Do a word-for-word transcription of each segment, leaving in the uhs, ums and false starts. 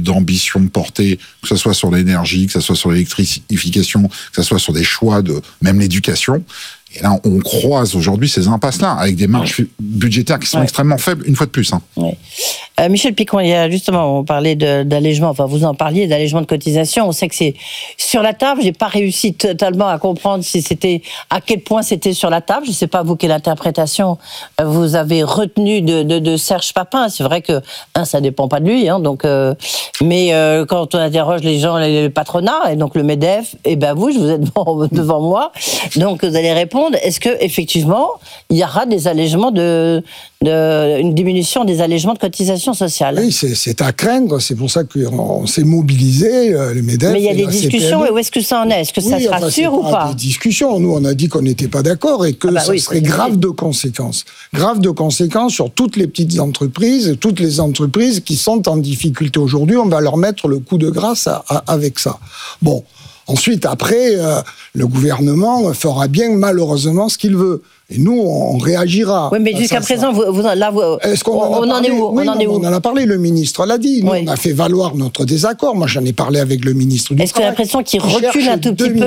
d'ambition portée, que ce soit sur l'énergie, que ce soit sur l'électrification, que ce soit sur des choix de même l'éducation. Et là, on croise aujourd'hui ces impasses-là, avec des marges budgétaires qui sont ouais. extrêmement faibles, une fois de plus. Hein. Ouais. Euh, Michel Picon, il y a justement, on parlait de, d'allègement, enfin vous en parliez, d'allègement de cotisation. On sait que c'est sur la table. J'ai pas réussi totalement à comprendre si c'était, à quel point c'était sur la table. Je sais pas, vous, quelle interprétation vous avez retenue de, de, de Serge Papin. C'est vrai que, un, ça dépend pas de lui, hein, donc, euh, mais euh, quand on interroge les gens, le patronat, et donc le MEDEF, et ben vous, je vous êtes devant, devant moi, donc vous allez répondre. Est-ce que effectivement il y aura des allègements de, de une diminution des allègements de cotisations sociales? Oui, c'est, c'est à craindre. C'est pour ça qu'on s'est mobilisé, les MEDEF. Mais il y a des discussions. Et où est-ce que ça en est? Est-ce que ça oui, sera enfin, sûr ou pas? Des discussions. Nous, on a dit qu'on n'était pas d'accord et que ah bah ça oui, serait grave de conséquences. Grave de conséquences sur toutes les petites entreprises, toutes les entreprises qui sont en difficulté aujourd'hui. On va leur mettre le coup de grâce à, à, avec ça. Bon. Ensuite, après, euh, le gouvernement fera bien malheureusement ce qu'il veut. Et nous, on réagira. Oui, mais jusqu'à ça, présent, ça. Vous, vous, là, vous, Est-ce qu'on en, on en est où, oui, on en non, est où on en a parlé, le ministre l'a dit. Nous, oui. on a fait valoir notre désaccord. Moi, j'en ai parlé avec le ministre du Est-ce que l'impression qu'il recule un tout petit peu?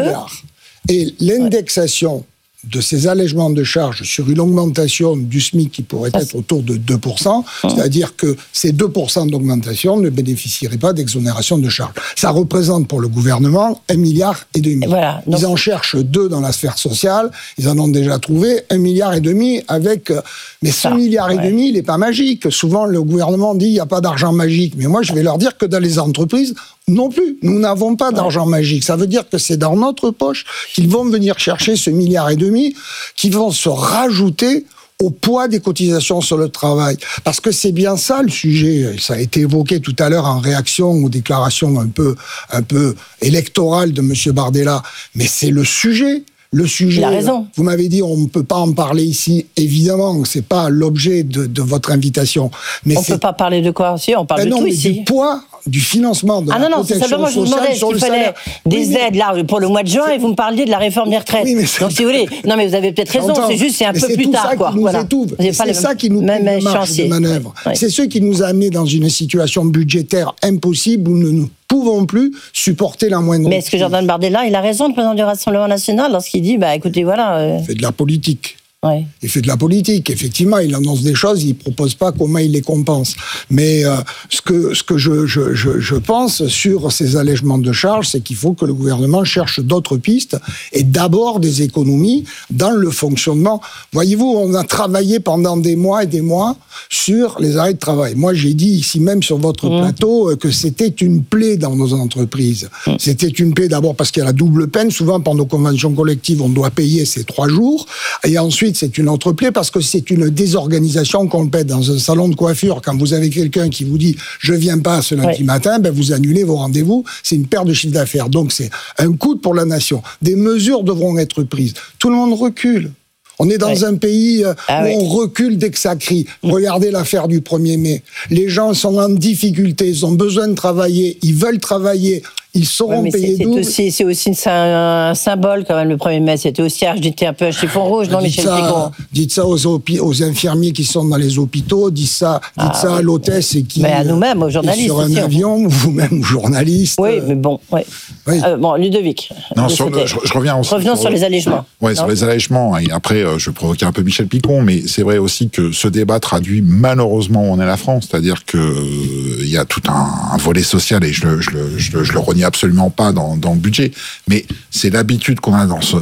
Et l'indexation ouais. de ces allègements de charges sur une augmentation du SMIC qui pourrait être autour de deux pour cent, mmh. c'est-à-dire que ces deux pour cent d'augmentation ne bénéficieraient pas d'exonération de charges. Ça représente pour le gouvernement un milliard et demi. Voilà, donc... Ils en cherchent deux dans la sphère sociale, ils en ont déjà trouvé un milliard et demi avec... Mais ce Ça, milliard ouais. et demi, il n'est pas magique. Souvent, le gouvernement dit il n'y a pas d'argent magique. Mais moi, je vais leur dire que dans les entreprises, non plus, nous n'avons pas d'argent ouais. magique. Ça veut dire que c'est dans notre poche qu'ils vont venir chercher ce milliard et demi qui vont se rajouter au poids des cotisations sur le travail. Parce que c'est bien ça le sujet. Ça a été évoqué tout à l'heure en réaction aux déclarations un peu, un peu électorales de M. Bardella. Mais c'est le sujet. Le sujet, il a raison. Vous m'avez dit on ne peut pas en parler ici. Évidemment, c'est pas l'objet de, de votre invitation. Mais on ne peut pas parler de quoi aussi, on parle ben de non, tout mais ici. Du poids du financement de ah la non, non, c'est simplement, je vous demandais s'il fallait des oui, aides là pour le mois de juin et vous me parliez de la réforme des retraites. Oui, donc si vous voulez, non mais vous avez peut-être raison, c'est juste c'est un peu plus tard quoi. Voilà. C'est ça, ça qui nous prive de marge de manœuvre. Oui. C'est ce qui nous a amené dans une situation budgétaire impossible où nous ne pouvons plus supporter la moindre. Mais est-ce que Jordan Bardella, il a raison, le président du Rassemblement National, lorsqu'il dit, bah écoutez, voilà. Euh... Il fait de la politique. Ouais. Il fait de la politique, effectivement, il annonce des choses, il ne propose pas comment il les compense. Mais euh, ce que, ce que je, je, je, je pense sur ces allègements de charges, c'est qu'il faut que le gouvernement cherche d'autres pistes et d'abord des économies dans le fonctionnement. Voyez-vous, on a travaillé pendant des mois et des mois sur les arrêts de travail. Moi, j'ai dit ici même sur votre mmh. plateau que c'était une plaie dans nos entreprises. Mmh. C'était une plaie d'abord parce qu'il y a la double peine. Souvent, par nos conventions collectives, on doit payer ces trois jours. Et ensuite, c'est une autre plaie parce que c'est une désorganisation complète. Dans un salon de coiffure, quand vous avez quelqu'un qui vous dit « je viens pas ce lundi ouais. matin », ben vous annulez vos rendez-vous. C'est une perte de chiffre d'affaires. Donc, c'est un coût pour la nation. Des mesures devront être prises. Tout le monde recule. On est dans ouais. un pays ah où ouais. on recule dès que ça crie. Regardez l'affaire du premier mai. Les gens sont en difficulté, ils ont besoin de travailler, ils veulent travailler. Ils seront ouais, payés c'est, double. C'est, c'est aussi un symbole quand même le premier mai. C'était aussi j'étais un peu à chiffon rouge, non, Michel Picon. Dites ça aux, aux infirmiers qui sont dans les hôpitaux, dites ça, dites ah, ça à l'hôtesse et qui. Mais à nous-mêmes, aux journalistes. Sur un aussi, avion, vous-même, journaliste. Oui, mais bon, ouais. oui. Euh, bon, Ludovic. Non, sur le, je, je reviens aussi. Revenons sur, sur les allègements. Oui, sur les allègements. Et après, euh, je vais provoquer un peu Michel Picon, mais c'est vrai aussi que ce débat traduit malheureusement où on est la France, c'est-à-dire que il euh, y a tout un, un volet social et je le, je le, je le, je le renie absolument pas dans Dans, dans le budget, mais c'est l'habitude qu'on a dans ce,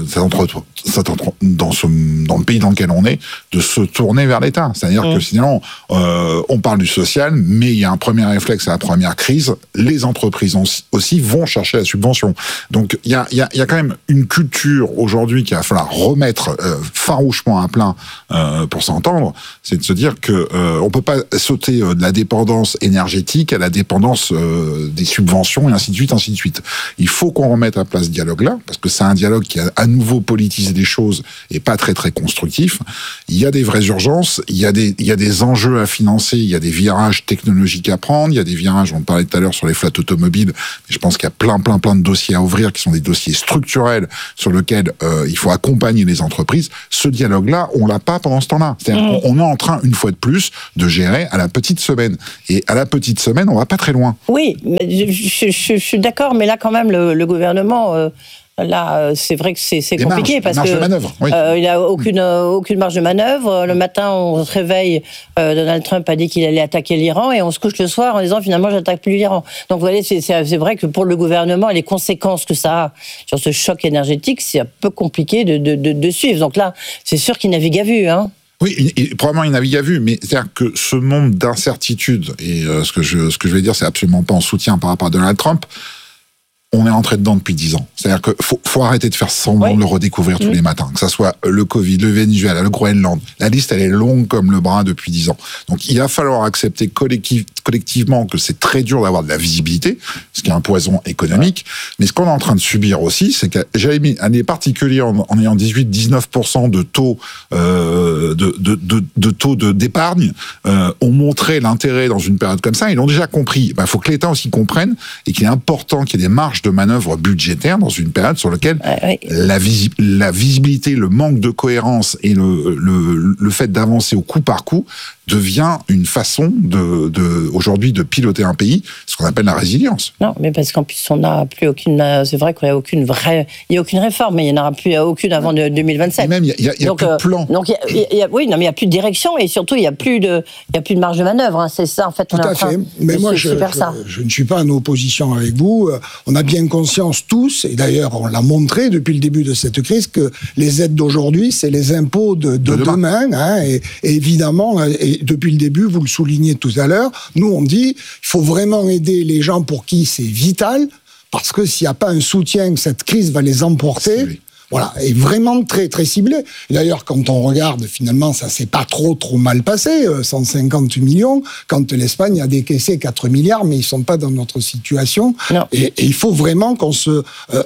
dans ce dans le pays dans lequel on est de se tourner vers l'État. C'est-à-dire mmh. que sinon euh, on parle du social, mais il y a un premier réflexe à la première crise. Les entreprises aussi vont chercher la subvention. Donc il y a il y a il y a quand même une culture aujourd'hui qu'il va falloir remettre euh, farouchement à plein euh, pour s'entendre. C'est de se dire que euh, on peut pas sauter de la dépendance énergétique à la dépendance euh, des subventions et ainsi de suite, ainsi ainsi de suite. Il faut qu'on remette à place ce dialogue-là, parce que c'est un dialogue qui a à nouveau politisé des choses et pas très très constructif. Il y a des vraies urgences, il y a des, il y a des enjeux à financer, il y a des virages technologiques à prendre, il y a des virages, on parlait tout à l'heure sur les flottes automobiles, mais je pense qu'il y a plein plein plein de dossiers à ouvrir qui sont des dossiers structurels sur lesquels euh, il faut accompagner les entreprises. Ce dialogue-là, on l'a pas pendant ce temps-là. C'est-à-dire mmh. qu'on est en train, une fois de plus, de gérer à la petite semaine. Et à la petite semaine, on va pas très loin. Oui, mais je, je, je suis d'accord, mais là quand même, le, le gouvernement... Euh... Là, c'est vrai que c'est, c'est compliqué marges, parce que manœuvre, oui. euh, il a aucune euh, aucune marge de manœuvre. Le matin, on se réveille, euh, Donald Trump a dit qu'il allait attaquer l'Iran et on se couche le soir en disant finalement j'attaque plus l'Iran. Donc vous voyez, c'est, c'est, c'est vrai que pour le gouvernement, les conséquences que ça a sur ce choc énergétique, c'est un peu compliqué de de, de, de suivre. Donc là, c'est sûr qu'il navigue à vue, hein. Oui, il, il, probablement il navigue à vue, mais c'est-à-dire que ce monde d'incertitude, et euh, ce que je ce que je vais dire, c'est absolument pas en soutien par rapport à Donald Trump. On est entré dedans depuis dix ans. C'est-à-dire que faut, faut arrêter de faire semblant oui. de le redécouvrir tous mmh. les matins. Que ça soit le Covid, le Venezuela, le Groenland. La liste, elle est longue comme le bras depuis dix ans. Donc, il va falloir accepter collectif, collectivement que c'est très dur d'avoir de la visibilité, ce qui est un poison économique. Mais ce qu'on est en train de subir aussi, c'est que j'avais mis un année particulière en, en ayant dix-huit à dix-neuf pour cent de taux, euh, de, de, de, de taux de, d'épargne, euh, ont montré l'intérêt dans une période comme ça. Ils l'ont déjà compris. Il bah, faut que l'État aussi comprenne et qu'il est important qu'il y ait des marges de manœuvre budgétaire dans une période sur laquelle ouais, ouais. La, visi- la visibilité, le manque de cohérence et le, le, le fait d'avancer au coup par coup devient une façon de, de aujourd'hui de piloter un pays, ce qu'on appelle la résilience. Non, mais parce qu'en plus on n'a plus aucune, c'est vrai qu'il n'y a aucune vraie, il y a aucune réforme, mais il n'y en aura plus aucune avant de deux mille vingt-sept. Et même il y a, il y a, il y a donc, plus de plan. Donc il y a, il y a, oui, non, mais il y a plus de direction et surtout il y a plus de, il y a plus de marge de manœuvre. Hein, c'est ça en fait. Tout à fait. Mais moi je, je, je ne suis pas en opposition avec vous. On a bien conscience tous, et d'ailleurs on l'a montré depuis le début de cette crise, que les aides d'aujourd'hui c'est les impôts de, de, de demain. demain hein, et, et évidemment, et depuis le début, vous le soulignez tout à l'heure, nous on dit il faut vraiment aider les gens pour qui c'est vital, parce que s'il n'y a pas un soutien, cette crise va les emporter. Oui. Voilà, et vraiment très très ciblé. D'ailleurs, quand on regarde, finalement, ça s'est pas trop trop mal passé, cent cinquante millions, quand l'Espagne a décaissé quatre milliards, mais ils sont pas dans notre situation. Et, et il faut vraiment qu'on se euh, euh,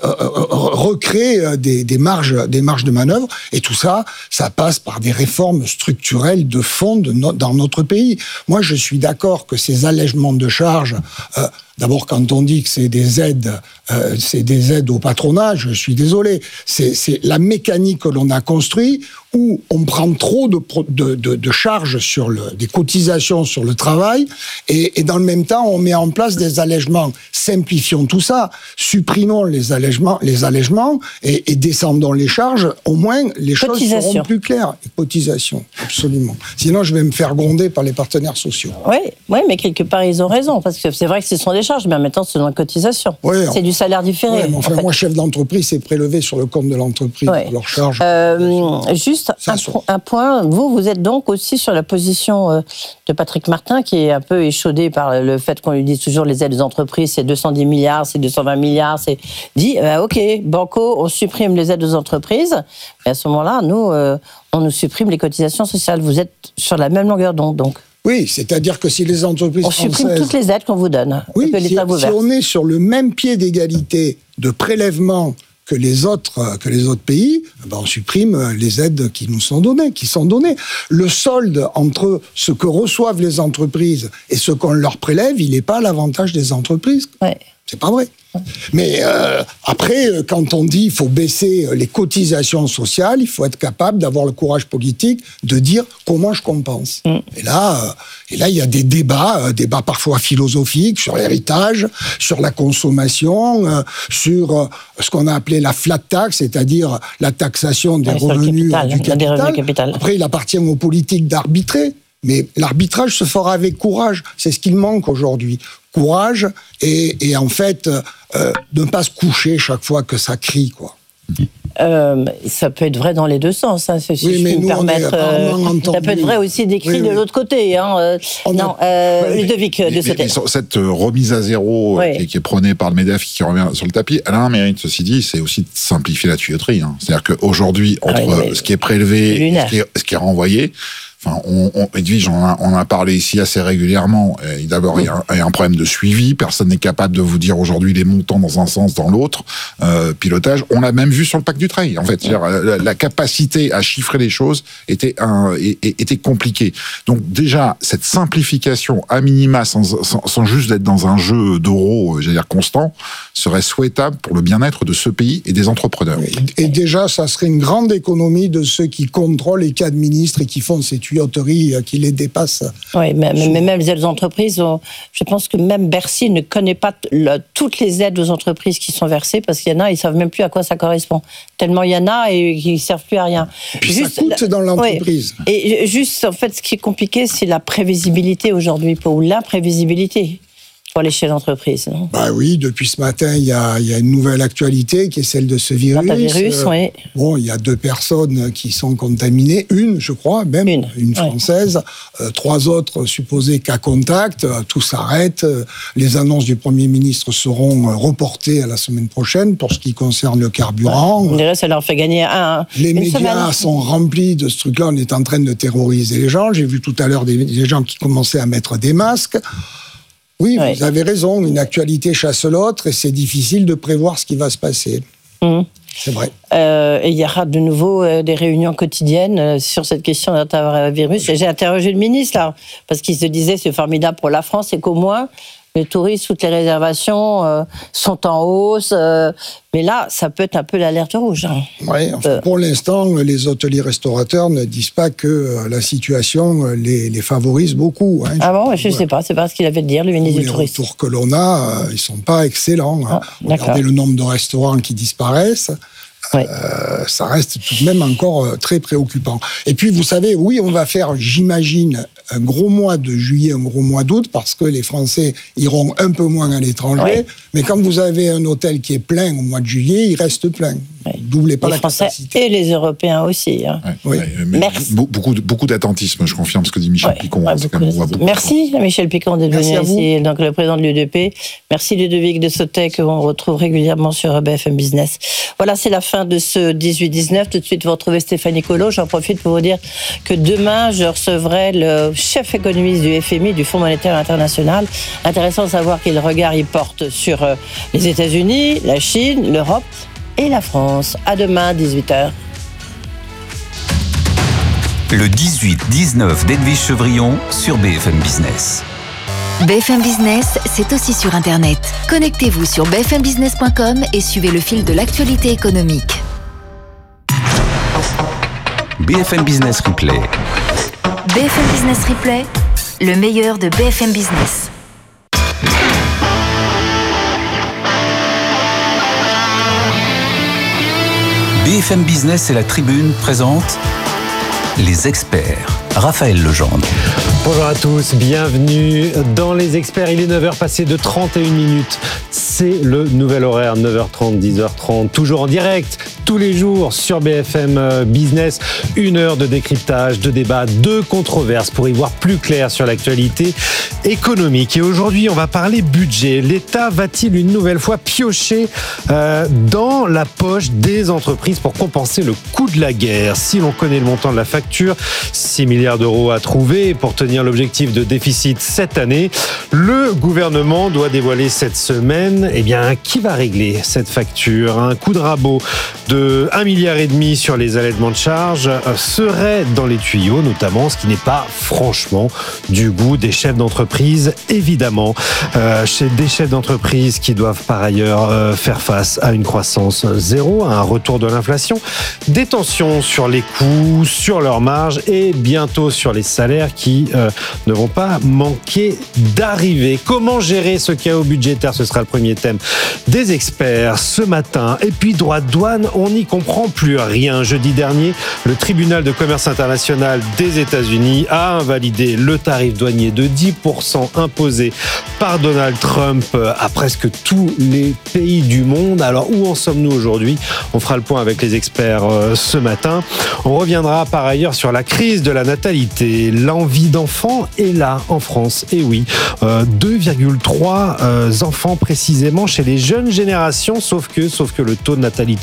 recrée des, des marges, des marges de manœuvre. Et tout ça, ça passe par des réformes structurelles de fond de no- dans notre pays. Moi, je suis d'accord que ces allègements de charges. Euh, D'abord, quand on dit que c'est des aides, euh, c'est des aides au patronat, je suis désolé. C'est, c'est la mécanique que l'on a construite où on prend trop de, de, de, de charges sur le, des cotisations sur le travail et, et dans le même temps, on met en place des allègements. Simplifions tout ça, supprimons les allègements, les allègements et, et descendons les charges. Au moins, les choses seront plus claires. Et cotisation, absolument. Sinon, je vais me faire gronder par les partenaires sociaux. Oui, oui, mais quelque part, ils ont raison parce que c'est vrai que ce sont des charges, mais en même temps, c'est une cotisation. Oui, c'est du salaire différé. Oui, mais enfin, en fait. Moi, chef d'entreprise, c'est prélevé sur le compte de l'entreprise, oui. Leurs charges. Euh, juste un, un point, vous, vous êtes donc aussi sur la position de Patrick Martin, qui est un peu échaudé par le fait qu'on lui dise toujours les aides aux entreprises, c'est deux cent dix milliards, c'est deux cent vingt milliards, c'est dit, euh, ok, banco, on supprime les aides aux entreprises, mais à ce moment-là, nous, euh, on nous supprime les cotisations sociales. Vous êtes sur la même longueur d'onde, donc. Oui, c'est-à-dire que si les entreprises on supprime françaises... toutes les aides qu'on vous donne, oui, que l'État si, vous verse. Si on est sur le même pied d'égalité de prélèvement que les autres que les autres pays, ben on supprime les aides qui nous sont données, qui sont données. Le solde entre ce que reçoivent les entreprises et ce qu'on leur prélève, il n'est pas à l'avantage des entreprises. Ouais. C'est pas vrai. Mais euh, après, quand on dit qu'il faut baisser les cotisations sociales, il faut être capable d'avoir le courage politique de dire comment je compense. Mm. Et là, euh, et là, il y a des débats, euh, débats parfois philosophiques sur l'héritage, sur la consommation, euh, sur euh, ce qu'on a appelé la flat tax, c'est-à-dire la taxation des ouais, revenus capital, du capital. Des revenus capital. Après, il appartient aux politiques d'arbitrer. Mais l'arbitrage se fera avec courage. C'est ce qu'il manque aujourd'hui. Courage et, et en fait, euh, de ne pas se coucher chaque fois que ça crie, quoi. Euh, ça peut être vrai dans les deux sens, hein, si oui, je mais puis me permettre. Euh, ça peut être vrai aussi des cris oui, de oui. l'autre côté. Hein. Euh, non, euh, Ludovic de ce côté. Cette remise à zéro oui. qui, qui est prônée par le MEDEF, qui revient sur le tapis, elle a un mérite, ceci dit, c'est aussi de simplifier la tuyauterie. Hein. C'est-à-dire qu'aujourd'hui, entre ah oui, ce qui est prélevé et ce qui est, ce qui est renvoyé, Enfin, on, on, Edwige, on a, on a parlé ici assez régulièrement. Et d'abord, il y, a, il y a un problème de suivi. Personne n'est capable de vous dire aujourd'hui les montants dans un sens, dans l'autre. Euh, pilotage. On l'a même vu sur le pacte Dutreil. En fait, la, la capacité à chiffrer les choses était un, était compliquée. Donc déjà, cette simplification à minima, sans, sans, sans juste être dans un jeu d'euros, j'allais dire constant, serait souhaitable pour le bien-être de ce pays et des entrepreneurs. Et déjà, ça serait une grande économie de ceux qui contrôlent et qui administrent et qui font ces tuyauteries qui les dépassent. Oui, mais, mais même les entreprises, ont, je pense que même Bercy ne connaît pas le, toutes les aides aux entreprises qui sont versées, parce qu'il y en a, ils ne savent même plus à quoi ça correspond. Tellement il y en a et qui ne servent plus à rien. Et puis juste, ça coûte la, dans l'entreprise. Oui, et juste, en fait, ce qui est compliqué, c'est la prévisibilité aujourd'hui, ou l'imprévisibilité. Pour l'échelle d'entreprise, non ? Bah oui, depuis ce matin, il y a, il y a une nouvelle actualité qui est celle de ce virus. Un virus, euh, oui. Bon, il y a deux personnes qui sont contaminées, une, je crois, même une, une française, oui. euh, trois autres supposés cas contact. Euh, tout s'arrête. Euh, les annonces du Premier ministre seront euh, reportées à la semaine prochaine pour ce qui concerne le carburant. Ouais. On dirait que ça leur fait gagner un. Les une médias semaine. sont remplis de ce truc-là. On est en train de terroriser les gens. J'ai vu tout à l'heure des, des gens qui commençaient à mettre des masques. Oui, oui, vous avez raison, une actualité chasse l'autre et c'est difficile de prévoir ce qui va se passer. Mmh. C'est vrai. Euh, et il y aura de nouveau euh, des réunions quotidiennes euh, sur cette question d'un virus. J'ai interrogé le ministre, là, parce qu'il se disait c'est formidable pour la France et qu'au moins les touristes, toutes les réservations euh, sont en hausse. Euh, mais là, ça peut être un peu l'alerte rouge. Hein. Oui, enfin, euh. pour l'instant, les hôteliers-restaurateurs ne disent pas que euh, la situation les, les favorise beaucoup. Hein. Ah bon, je ne ouais. sais pas, c'est pas ce qu'il avait de dire, le ministre du Tourisme. Les retours que l'on a, euh, ils ne sont pas excellents. Ah, hein. Regardez le nombre de restaurants qui disparaissent. Oui. Euh, ça reste tout de même encore euh, très préoccupant. Et puis, vous savez, oui, on va faire, j'imagine, un gros mois de juillet, un gros mois d'août, parce que les Français iront un peu moins à l'étranger. Oui. Mais quand vous avez un hôtel qui est plein au mois de juillet, il reste plein. Oui. Doublez pas les la Français capacité. Et les Européens aussi. Hein. Oui. Oui. Merci. Beaucoup, beaucoup d'attentisme, je confirme ce que dit Michel oui. Picon. Ouais, hein, beaucoup beaucoup Merci, Michel Picon, d'être venu ici, donc le président de l'U D P. Merci Ludovic de Sautet, qu'on retrouve régulièrement sur B F M Business. Voilà, c'est la fin de ce dix-huit dix-neuf. Tout de suite, vous retrouvez Stéphanie Colo. J'en profite pour vous dire que demain, je recevrai le chef économiste du F M I, du Fonds monétaire international. Intéressant de savoir quel regard il porte sur les États-Unis, la Chine, l'Europe et la France. À demain, dix-huit heures. Le dix-huit dix-neuf d'Edwige Chevrillon sur B F M Business. B F M Business, c'est aussi sur Internet. Connectez-vous sur b f m business point com et suivez le fil de l'actualité économique. B F M Business Replay. B F M Business Replay, le meilleur de B F M Business. B F M Business et la Tribune présentent les experts. Raphaël Legendre. Bonjour à tous, bienvenue dans les experts. Il est neuf heures passées de trente et une minutes. C'est le nouvel horaire, neuf heures trente, dix heures trente, toujours en direct, tous les jours sur B F M Business. Une heure de décryptage, de débat, de controverses pour y voir plus clair sur l'actualité économique. Et aujourd'hui, on va parler budget. L'État va-t-il une nouvelle fois piocher euh, dans la poche des entreprises pour compenser le coût de la guerre? Si l'on connaît le montant de la facture, six milliards d'euros à trouver pour tenir l'objectif de déficit cette année. Le gouvernement doit dévoiler cette semaine, eh bien, qui va régler cette facture? Un coup de rabot de un milliard et demi sur les allègements de charges serait dans les tuyaux, notamment, ce qui n'est pas franchement du goût des chefs d'entreprise, évidemment. Euh, chez des chefs d'entreprise qui doivent par ailleurs euh, faire face à une croissance zéro, à un retour de l'inflation, des tensions sur les coûts, sur leurs marges et bientôt sur les salaires qui euh, ne vont pas manquer d'arriver. Comment gérer ce chaos budgétaire? Ce sera le premier thème des experts ce matin. Et puis droit de douane, on n'y comprend plus rien. Jeudi dernier, le tribunal de commerce international des États-Unis a invalidé le tarif douanier de dix pour cent imposé par Donald Trump à presque tous les pays du monde. Alors où en sommes-nous aujourd'hui? On fera le point avec les experts euh, ce matin. On reviendra par ailleurs sur la crise de la natalité. L'envie d'enfant est là en France. Et oui, euh, deux virgule trois euh, enfants précisément chez les jeunes générations, sauf que, sauf que le taux de natalité, lui,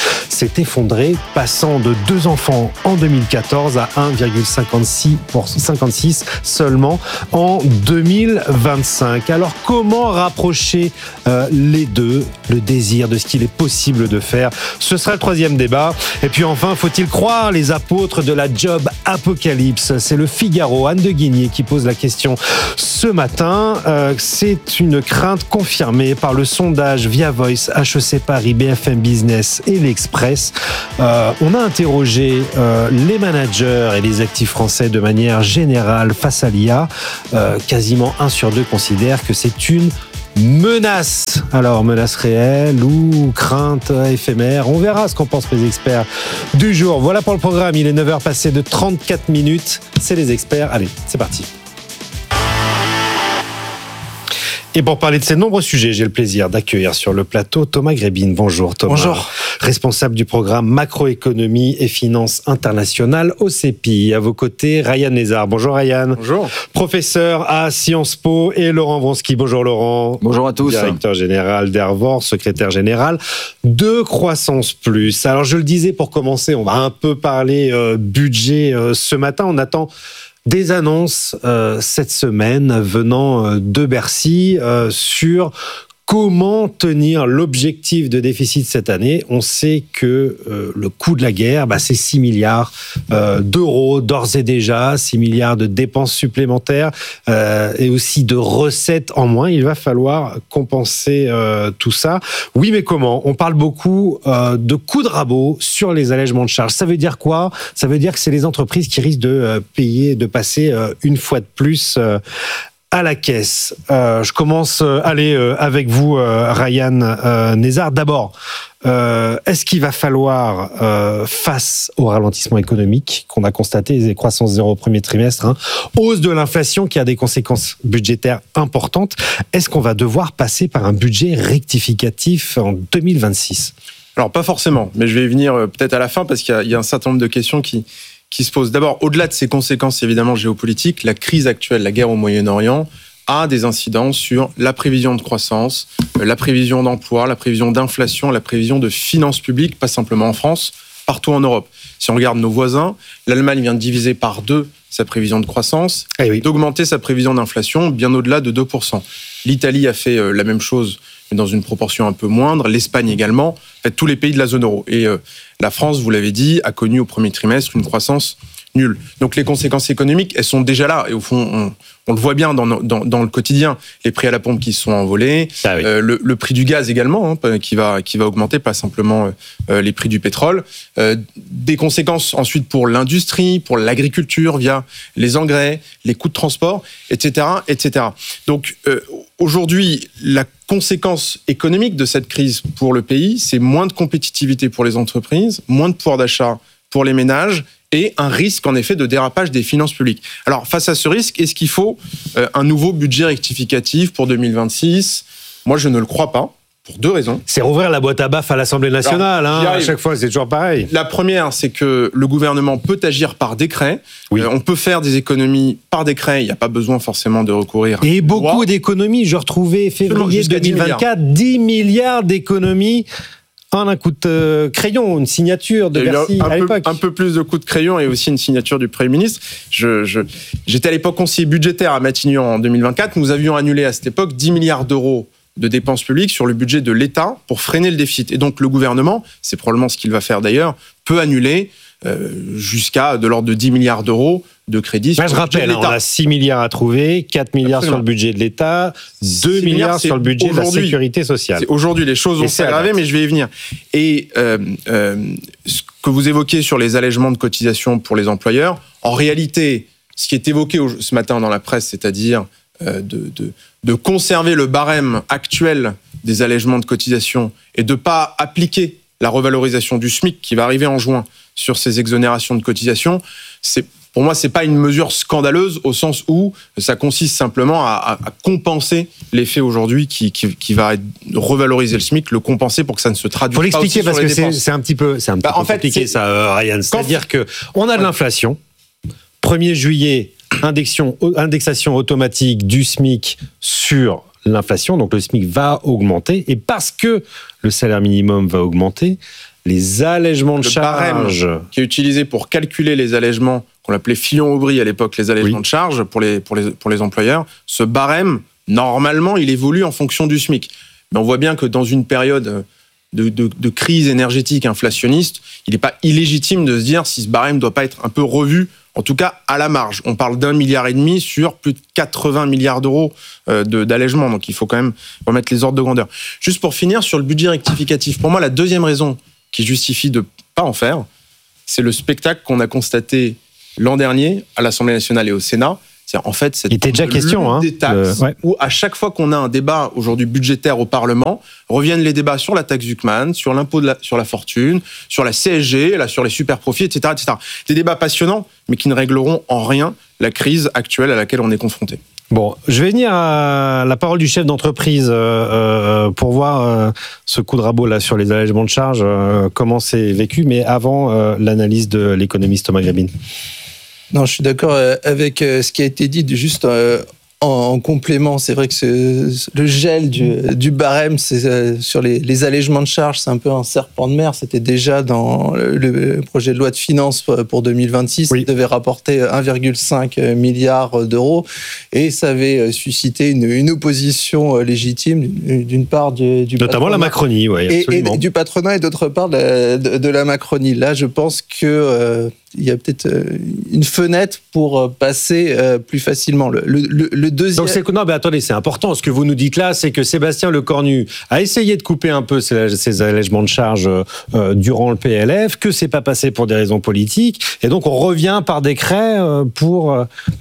s'est effondré, passant de deux enfants en deux mille quatorze à un virgule cinquante-six seulement en deux mille vingt-cinq. Alors comment rapprocher euh, les deux, le désir de ce qu'il est possible de faire? Ce sera le troisième débat. Et puis enfin, faut-il croire les apôtres de la job apocalypse? C'est le Figaro, Anne de Guigné, qui pose la question ce matin. Euh, c'est une crainte confirmée par le sondage Via Voice, H E C Paris, B F M Business et l'Express. Euh, on a interrogé euh, les managers et les actifs français de manière générale face à l'I A. Euh, quasiment un sur deux considère que c'est une menace. Alors, menace réelle ou crainte éphémère? On verra ce qu'en pensent les experts du jour. Voilà pour le programme. Il est neuf heures passées de trente-quatre minutes. C'est les experts. Allez, c'est parti. Et pour parler de ces nombreux sujets, j'ai le plaisir d'accueillir sur le plateau Thomas Grébine. Bonjour Thomas. Bonjour. Responsable du programme Macroéconomie et Finances Internationales au C E P I. À vos côtés, Ryan Nézard. Bonjour Ryan. Bonjour. Professeur à Sciences Po, et Laurent Vronsky. Bonjour Laurent. Bonjour à tous. Directeur général d'Ervor, secrétaire général de Croissance Plus. Alors je le disais pour commencer, on va un peu parler euh, budget euh, ce matin. On attend des annonces euh, cette semaine venant euh, de Bercy euh, sur comment tenir l'objectif de déficit cette année. On sait que euh, le coût de la guerre, bah, c'est six milliards euh, d'euros d'ores et déjà, six milliards de dépenses supplémentaires euh, et aussi de recettes en moins. Il va falloir compenser euh, tout ça. Oui, mais comment? On parle beaucoup euh, de coups de rabot sur les allègements de charges. Ça veut dire quoi? Ça veut dire que c'est les entreprises qui risquent de euh, payer, de passer euh, une fois de plus euh, à la caisse. Euh, je commence euh, allez, euh, avec vous, euh, Ryan euh, Nézard. D'abord, euh, est-ce qu'il va falloir, euh, face au ralentissement économique qu'on a constaté, les croissances zéro au premier trimestre, hein, hausse de l'inflation qui a des conséquences budgétaires importantes, est-ce qu'on va devoir passer par un budget rectificatif en deux mille vingt-six? Alors, pas forcément, mais je vais y venir euh, peut-être à la fin parce qu'il y a, il y a un certain nombre de questions qui... qui se pose. D'abord, au-delà de ces conséquences évidemment géopolitiques, la crise actuelle, la guerre au Moyen-Orient, a des incidences sur la prévision de croissance, la prévision d'emploi, la prévision d'inflation, la prévision de finances publiques, pas simplement en France, partout en Europe. Si on regarde nos voisins, l'Allemagne vient de diviser par deux sa prévision de croissance, eh oui. d'augmenter sa prévision d'inflation bien au-delà de deux pour cent. L'Italie a fait la même chose, mais dans une proportion un peu moindre, l'Espagne également, en fait, tous les pays de la zone euro. Et euh, la France, vous l'avez dit, a connu au premier trimestre une croissance nulle. Donc les conséquences économiques, elles sont déjà là. Et au fond, on, on le voit bien dans, dans, dans le quotidien. Les prix à la pompe qui se sont envolés, ah oui. euh, le, le prix du gaz également, hein, qui, va, qui va augmenter, pas simplement euh, les prix du pétrole. Euh, des conséquences ensuite pour l'industrie, pour l'agriculture, via les engrais, les coûts de transport, et cetera, et cetera. Donc euh, aujourd'hui, la conséquence économique de cette crise pour le pays, c'est moins de compétitivité pour les entreprises, moins de pouvoir d'achat pour les ménages et un risque en effet de dérapage des finances publiques. Alors face à ce risque, est-ce qu'il faut euh, un nouveau budget rectificatif pour deux mille vingt-six? Moi je ne le crois pas, pour deux raisons. C'est rouvrir la boîte à baffes à l'Assemblée nationale, Alors, hein, à chaque fois c'est toujours pareil. La première, c'est que le gouvernement peut agir par décret. Oui. Euh, on peut faire des économies par décret, il n'y a pas besoin forcément de recourir. Et beaucoup loi. d'économies, je retrouvais février Jusqu'à deux mille vingt-quatre, dix milliards d'économies en un coup de euh, crayon, une signature de Il y a eu Bercy un, à peu, l'époque. un peu plus de coups de crayon et aussi une signature du Premier ministre. Je, je, j'étais à l'époque conseiller budgétaire à Matignon en deux mille vingt-quatre. Nous avions annulé à cette époque dix milliards d'euros de dépenses publiques sur le budget de l'État pour freiner le déficit. Et donc le gouvernement, c'est probablement ce qu'il va faire d'ailleurs, peut annuler euh, jusqu'à de l'ordre de dix milliards d'euros de crédits sur Bah, je le budget rappelle, de hein, l'État. on a six milliards à trouver, quatre milliards Absolument. sur le budget de l'État, deux six milliards c'est sur le budget de la aujourd'hui. sécurité sociale. C'est aujourd'hui, les choses Et vont c'est à s'aggraver, date. mais je vais y venir. Et euh, euh, ce que vous évoquez sur les allègements de cotisations pour les employeurs, en réalité, ce qui est évoqué au- ce matin dans la presse, c'est-à-dire euh, de, de, de conserver le barème actuel des allègements de cotisations et de ne pas appliquer la revalorisation du SMIC qui va arriver en juin sur ces exonérations de cotisations, c'est pour moi, c'est pas une mesure scandaleuse au sens où ça consiste simplement à, à, à compenser l'effet aujourd'hui qui, qui, qui va revaloriser le SMIC, le compenser pour que ça ne se traduise Faut pas l'expliquer aussi parce sur les que c'est, dépenses. c'est un petit peu, c'est un petit Bah, peu en fait, compliqué c'est- ça, euh, Ryan. Quand- C'est-à-dire que on a de l'inflation. premier juillet, indexation, indexation automatique du SMIC sur l'inflation, donc le SMIC va augmenter, et parce que le salaire minimum va augmenter, les allègements de le charges barème qui est utilisé pour calculer les allègements, qu'on appelait Fillon-Aubry à l'époque, les allègements oui. de charges pour les, pour, les, pour les employeurs, ce barème, normalement, il évolue en fonction du SMIC. Mais on voit bien que dans une période de, de, de crise énergétique inflationniste, il n'est pas illégitime de se dire si ce barème ne doit pas être un peu revu, en tout cas à la marge. On parle d'un milliard et demi sur plus de quatre-vingts milliards d'euros de, d'allègement, donc il faut quand même remettre les ordres de grandeur. Juste pour finir, sur le budget rectificatif, pour moi, la deuxième raison qui justifie de ne pas en faire, c'est le spectacle qu'on a constaté l'an dernier à l'Assemblée nationale et au Sénat. C'est en fait cette Il était déjà question, hein, des taxes, euh, ouais. où à chaque fois qu'on a un débat aujourd'hui budgétaire au Parlement, reviennent les débats sur la taxe Zuckman, sur l'impôt de la, sur la fortune, sur la C S G, là, sur les super profits, et cetera, et cetera. Des débats passionnants, mais qui ne régleront en rien la crise actuelle à laquelle on est confronté. Bon, je vais venir à la parole du chef d'entreprise euh, euh, pour voir euh, ce coup de rabot là sur les allègements de charges, euh, comment c'est vécu, mais avant euh, l'analyse de l'économiste Thomas Grébine. Non, je suis d'accord avec ce qui a été dit, juste en complément. C'est vrai que c'est, le gel du, du barème c'est, sur les, les allègements de charges, c'est un peu un serpent de mer. C'était déjà dans le, le projet de loi de finances pour deux mille vingt-six. Oui. Ça devait rapporter un virgule cinq milliard d'euros et ça avait suscité une, une opposition légitime d'une part du, du notamment patronat, la Macronie, oui, absolument. Et, et du patronat et d'autre part de la, de, de la Macronie. Là, je pense que euh, il y a peut-être une fenêtre pour passer plus facilement. Le, le, le deuxième... Donc c'est, non, mais attendez, c'est important. Ce que vous nous dites là, c'est que Sébastien Lecornu a essayé de couper un peu ces, ces allègements de charges euh, durant le P L F, que c'est pas passé pour des raisons politiques, et donc on revient par décret euh, pour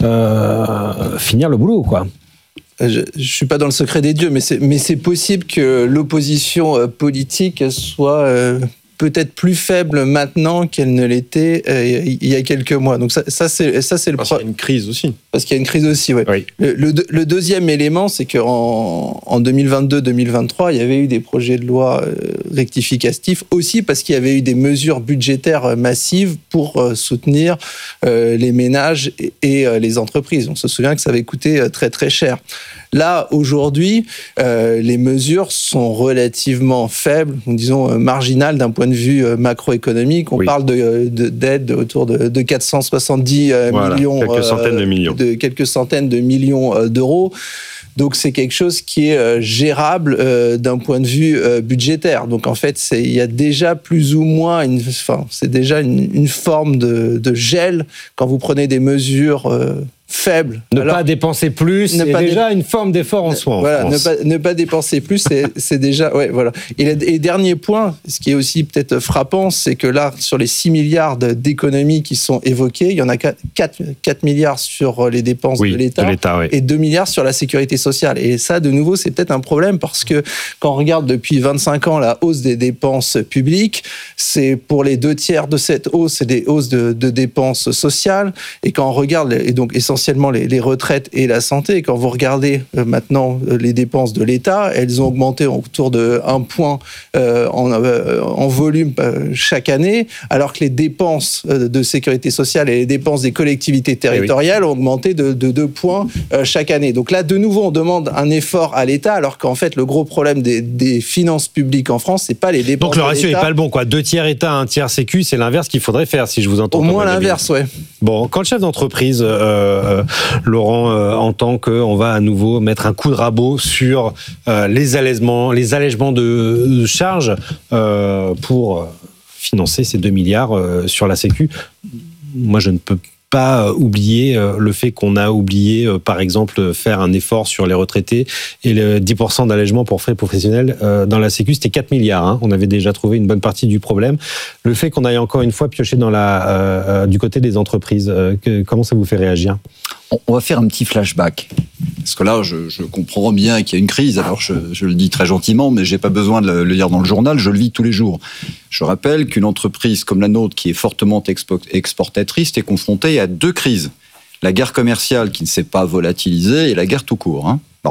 euh, finir le boulot, quoi. Je ne suis pas dans le secret des dieux, mais c'est, mais c'est possible que l'opposition politique soit... Euh, peut-être plus faible maintenant qu'elle ne l'était euh, il y a quelques mois. Donc ça, ça c'est ça c'est le parce pro... qu'il y a une crise aussi. Parce qu'il y a une crise aussi, ouais. Oui. Le, le, le deuxième élément, c'est qu'en en deux mille vingt-deux deux mille vingt-trois, il y avait eu des projets de loi euh, rectificatifs aussi parce qu'il y avait eu des mesures budgétaires massives pour euh, soutenir euh, les ménages et, et euh, les entreprises. On se souvient que ça avait coûté euh, très très cher. Là, aujourd'hui, euh, les mesures sont relativement faibles, disons euh, marginales d'un point de vue euh, macroéconomique. On oui. parle de, de, d'aide autour de, de quatre cent soixante-dix euh, voilà, millions, quelques centaines de millions, euh, de quelques centaines de millions euh, d'euros. Donc c'est quelque chose qui est euh, gérable euh, d'un point de vue euh, budgétaire. Donc en fait, c'est, il y a déjà plus ou moins, une, enfin, c'est déjà une, une forme de, de gel quand vous prenez des mesures euh, faible. Ne Alors, pas dépenser plus, c'est déjà dé... une forme d'effort en soi. En voilà, France. Ne, pas, ne pas dépenser plus, c'est, c'est déjà... Ouais, voilà. Et, le, et dernier point, ce qui est aussi peut-être frappant, c'est que là, sur les six milliards d'économies qui sont évoquées, il y en a quatre milliards sur les dépenses oui, de l'État, de l'État oui. et deux milliards sur la sécurité sociale. Et ça, de nouveau, c'est peut-être un problème parce que quand on regarde depuis vingt-cinq ans la hausse des dépenses publiques, c'est pour les deux tiers de cette hausse, c'est des hausses de, de dépenses sociales. Et quand on regarde, et donc essentiellement Les, les retraites et la santé. Et quand vous regardez euh, maintenant euh, les dépenses de l'État, elles ont augmenté autour de un point euh, en, euh, en volume euh, chaque année, alors que les dépenses euh, de sécurité sociale et les dépenses des collectivités territoriales oui. ont augmenté de, de deux points euh, chaque année. Donc là, de nouveau, on demande un effort à l'État, alors qu'en fait, le gros problème des, des finances publiques en France, c'est pas les dépenses. Donc le ratio n'est pas le bon, quoi. Deux tiers État, un tiers Sécu, c'est l'inverse qu'il faudrait faire, si je vous entends. Au moins l'inverse, ouais. Bon, quand le chef d'entreprise euh, Euh, Laurent euh, entend qu'on va à nouveau mettre un coup de rabot sur euh, les allègements, les allègements de, de charges euh, pour financer ces deux milliards euh, sur la Sécu. Moi, je ne peux pas oublier euh, le fait qu'on a oublié, euh, par exemple, faire un effort sur les retraités et le dix pour cent d'allègement pour frais professionnels euh, dans la Sécu, c'était quatre milliards. Hein. On avait déjà trouvé une bonne partie du problème. Le fait qu'on aille encore une fois piocher dans la, euh, du côté des entreprises, euh, que, comment ça vous fait réagir ? On va faire un petit flashback. Parce que là, je, je comprends bien qu'il y a une crise. Alors, je, je le dis très gentiment, mais j'ai pas besoin de le, le lire dans le journal. Je le vis tous les jours. Je rappelle qu'une entreprise comme la nôtre, qui est fortement expo- exportatrice, est confrontée à deux crises. La guerre commerciale qui ne s'est pas volatilisée et la guerre tout court. Hein. Bon.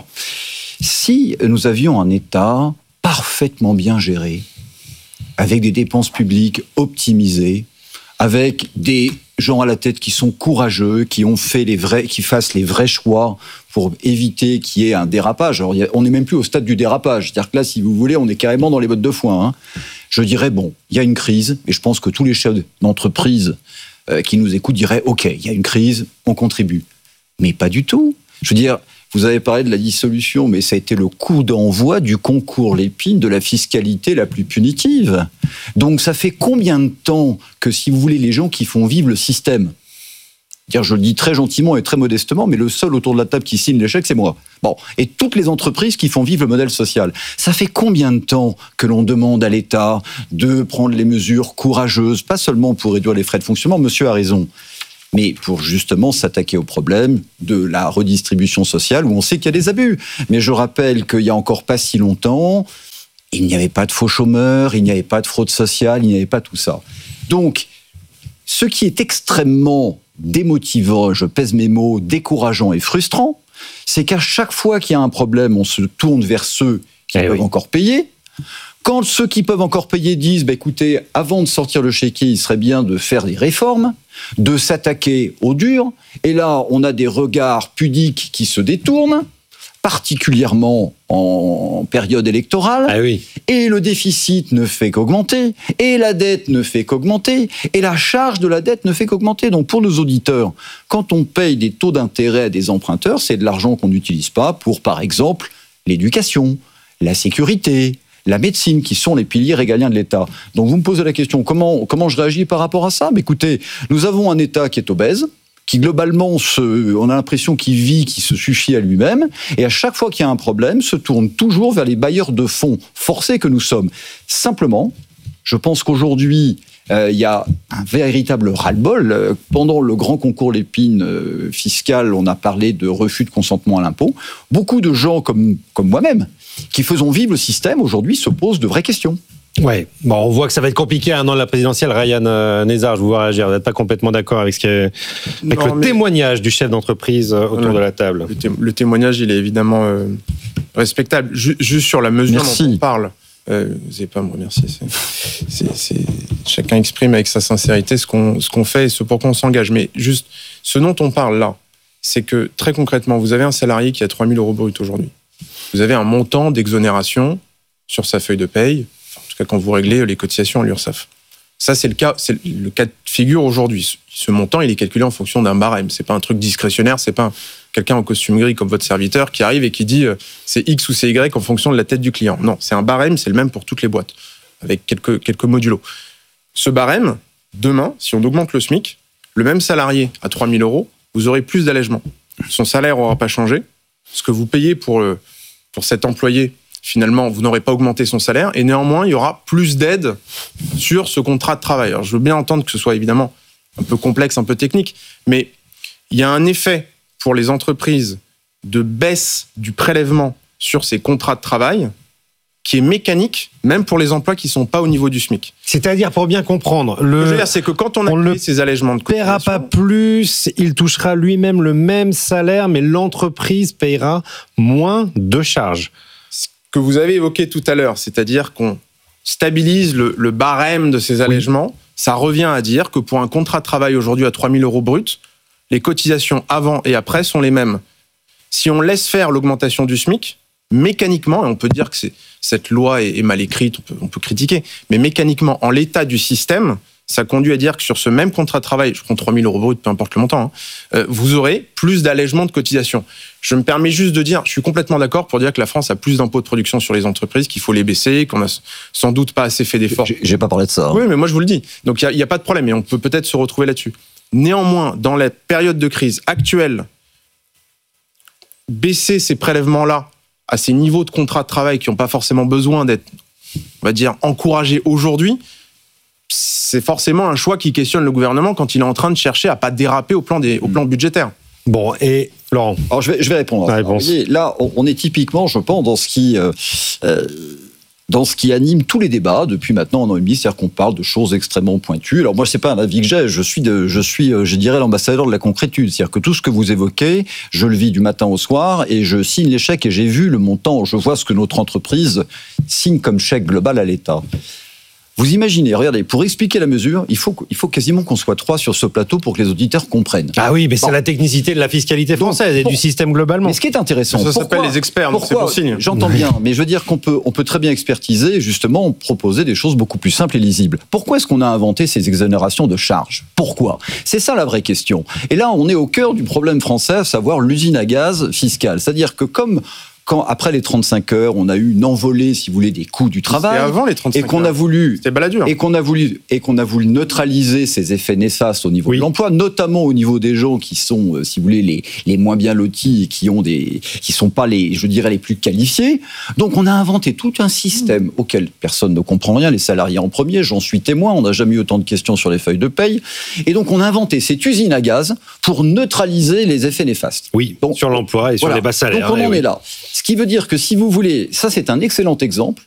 Si nous avions un État parfaitement bien géré, avec des dépenses publiques optimisées, avec des gens à la tête qui sont courageux, qui ont fait les vrais, qui fassent les vrais choix pour éviter qu'il y ait un dérapage. Alors, on n'est même plus au stade du dérapage. C'est-à-dire que là, si vous voulez, on est carrément dans les bottes de foin. Hein. je dirais, bon, il y a une crise, et je pense que tous les chefs d'entreprise euh, qui nous écoutent diraient, OK, il y a une crise, on contribue. Mais pas du tout. Je veux dire, vous avez parlé de la dissolution, mais ça a été le coup d'envoi du concours Lépine de la fiscalité la plus punitive. Donc ça fait combien de temps que, si vous voulez, les gens qui font vivre le système, je le dis très gentiment et très modestement, mais le seul autour de la table qui signe l'échec, c'est moi. Bon, et toutes les entreprises qui font vivre le modèle social. Ça fait combien de temps que l'on demande à l'État de prendre les mesures courageuses, pas seulement pour réduire les frais de fonctionnement, monsieur a raison, mais pour justement s'attaquer au problème de la redistribution sociale où on sait qu'il y a des abus. Mais je rappelle qu'il y a encore pas si longtemps, il n'y avait pas de faux chômeurs, il n'y avait pas de fraude sociale, il n'y avait pas tout ça. Donc, ce qui est extrêmement démotivant, je pèse mes mots, décourageant et frustrant, c'est qu'à chaque fois qu'il y a un problème, on se tourne vers ceux qui eh peuvent oui. encore payer. Quand ceux qui peuvent encore payer disent, bah, écoutez, avant de sortir le chéquier, il serait bien de faire des réformes, de s'attaquer au dur, et là, on a des regards pudiques qui se détournent, particulièrement en période électorale, ah oui. et le déficit ne fait qu'augmenter, et la dette ne fait qu'augmenter, et la charge de la dette ne fait qu'augmenter. Donc pour nos auditeurs, quand on paye des taux d'intérêt à des emprunteurs, c'est de l'argent qu'on n'utilise pas pour, par exemple, l'éducation, la sécurité, la médecine, qui sont les piliers régaliens de l'État. Donc vous me posez la question, comment, comment je réagis par rapport à ça ? Mais écoutez, nous avons un État qui est obèse, qui globalement, se, on a l'impression qu'il vit, qu'il se suffit à lui-même, et à chaque fois qu'il y a un problème, se tourne toujours vers les bailleurs de fonds forcés que nous sommes. Simplement, je pense qu'aujourd'hui, euh, il y a un véritable ras-le-bol. Euh, pendant le grand concours Lépine euh, fiscal, on a parlé de refus de consentement à l'impôt. Beaucoup de gens comme, comme moi-même, qui faisons vivre le système, aujourd'hui se posent de vraies questions. Ouais, bon, on voit que ça va être compliqué un an de la présidentielle. Ryan euh, Nézard, je vous vois réagir. Vous n'êtes pas complètement d'accord avec, ce qui est, avec non, le témoignage du chef d'entreprise euh, autour non, de la table. Le, té- le témoignage, il est évidemment euh, respectable. Ju- juste sur la mesure Merci. dont on parle. Euh, vous n'avez pas à me remercier. C'est, c'est, c'est, chacun exprime avec sa sincérité ce qu'on, ce qu'on fait et ce pour quoi on s'engage. Mais juste, ce dont on parle là, c'est que très concrètement, vous avez un salarié qui a trois mille euros brut aujourd'hui. Vous avez un montant d'exonération sur sa feuille de paye. En tout cas, quand vous réglez les cotisations à l'URSSAF. Ça, c'est le cas, c'est le cas de figure aujourd'hui. Ce montant, il est calculé en fonction d'un barème. C'est pas un truc discrétionnaire, c'est pas un, quelqu'un en costume gris comme votre serviteur qui arrive et qui dit euh, c'est X ou c'est Y en fonction de la tête du client. Non, c'est un barème, c'est le même pour toutes les boîtes, avec quelques, quelques modulos. Ce barème, demain, si on augmente le SMIC, le même salarié à trois mille euros, vous aurez plus d'allègement. Son salaire n'aura pas changé. Ce que vous payez pour, le, pour cet employé, finalement, vous n'aurez pas augmenté son salaire, et néanmoins, il y aura plus d'aide sur ce contrat de travail. Alors, je veux bien entendre que ce soit évidemment un peu complexe, un peu technique, mais il y a un effet pour les entreprises de baisse du prélèvement sur ces contrats de travail qui est mécanique, même pour les emplois qui ne sont pas au niveau du SMIC. C'est-à-dire, pour bien comprendre, le... Ce que je veux dire, c'est que quand on a on créé ces allègements de cotisation... Il ne paiera pas plus, il touchera lui-même le même salaire, mais l'entreprise paiera moins de charges. Que vous avez évoqué tout à l'heure, c'est-à-dire qu'on stabilise le, le barème de ces allègements, oui. Ça revient à dire que pour un contrat de travail aujourd'hui à trois mille euros brut, les cotisations avant et après sont les mêmes. Si on laisse faire l'augmentation du SMIC, mécaniquement, et on peut dire que c'est, cette loi est, est mal écrite, on peut, on peut critiquer, mais mécaniquement, en l'état du système, ça conduit à dire que sur ce même contrat de travail, je prends trois mille euros brut, peu importe le montant, hein, euh, vous aurez plus d'allègements de cotisations. Je me permets juste de dire, je suis complètement d'accord pour dire que la France a plus d'impôts de production sur les entreprises, qu'il faut les baisser, qu'on a sans doute pas assez fait d'efforts. J'ai, j'ai pas parlé de ça. Hein. Oui, mais moi je vous le dis. Donc il n'y a, a pas de problème et on peut peut-être se retrouver là-dessus. Néanmoins, dans la période de crise actuelle, baisser ces prélèvements-là à ces niveaux de contrat de travail qui n'ont pas forcément besoin d'être, on va dire, encouragés aujourd'hui, c'est forcément un choix qui questionne le gouvernement quand il est en train de chercher à pas déraper au plan, des, au plan budgétaire. Bon, et Laurent. Alors je vais, je vais répondre. À ça. Voyez, là, on est typiquement, je pense, dans ce qui, euh, dans ce qui anime tous les débats depuis maintenant un an et demi, c'est-à-dire qu'on parle de choses extrêmement pointues. Alors moi, c'est pas un avis que j'ai, je suis, de, je suis, je dirais, l'ambassadeur de la concrétude. C'est-à-dire que tout ce que vous évoquez, je le vis du matin au soir et je signe les chèques et j'ai vu le montant, je vois ce que notre entreprise signe comme chèque global à l'État. Vous imaginez, regardez, pour expliquer la mesure, il faut, il faut quasiment qu'on soit trois sur ce plateau pour que les auditeurs comprennent. Ah oui, mais bon. C'est la technicité de la fiscalité française Donc, et pour, du système globalement. Mais ce qui est intéressant, ça pourquoi, s'appelle les experts, donc c'est bon signe. J'entends bien, mais je veux dire qu'on peut, on peut très bien expertiser et justement proposer des choses beaucoup plus simples et lisibles. Pourquoi est-ce qu'on a inventé ces exonérations de charges ? Pourquoi ? C'est ça la vraie question. Et là, on est au cœur du problème français, à savoir l'usine à gaz fiscale. C'est-à-dire que comme quand, après les trente-cinq heures, on a eu une envolée, si vous voulez, des coûts du travail. C'était avant les trente-cinq et qu'on heures. a voulu, C'était baladure. Et qu'on a voulu, et qu'on a voulu neutraliser ces effets néfastes au niveau oui. de l'emploi, notamment au niveau des gens qui sont, si vous voulez, les, les moins bien lotis et qui ont des, qui sont pas les, je dirais, les plus qualifiés. Donc, on a inventé tout un système mmh. auquel personne ne comprend rien, les salariés en premier, j'en suis témoin, on n'a jamais eu autant de questions sur les feuilles de paye. Et donc, on a inventé cette usine à gaz pour neutraliser les effets néfastes. Oui, donc, sur l'emploi et sur voilà. les bas salaires. Donc, on en oui. est là. Ce qui veut dire que si vous voulez, ça c'est un excellent exemple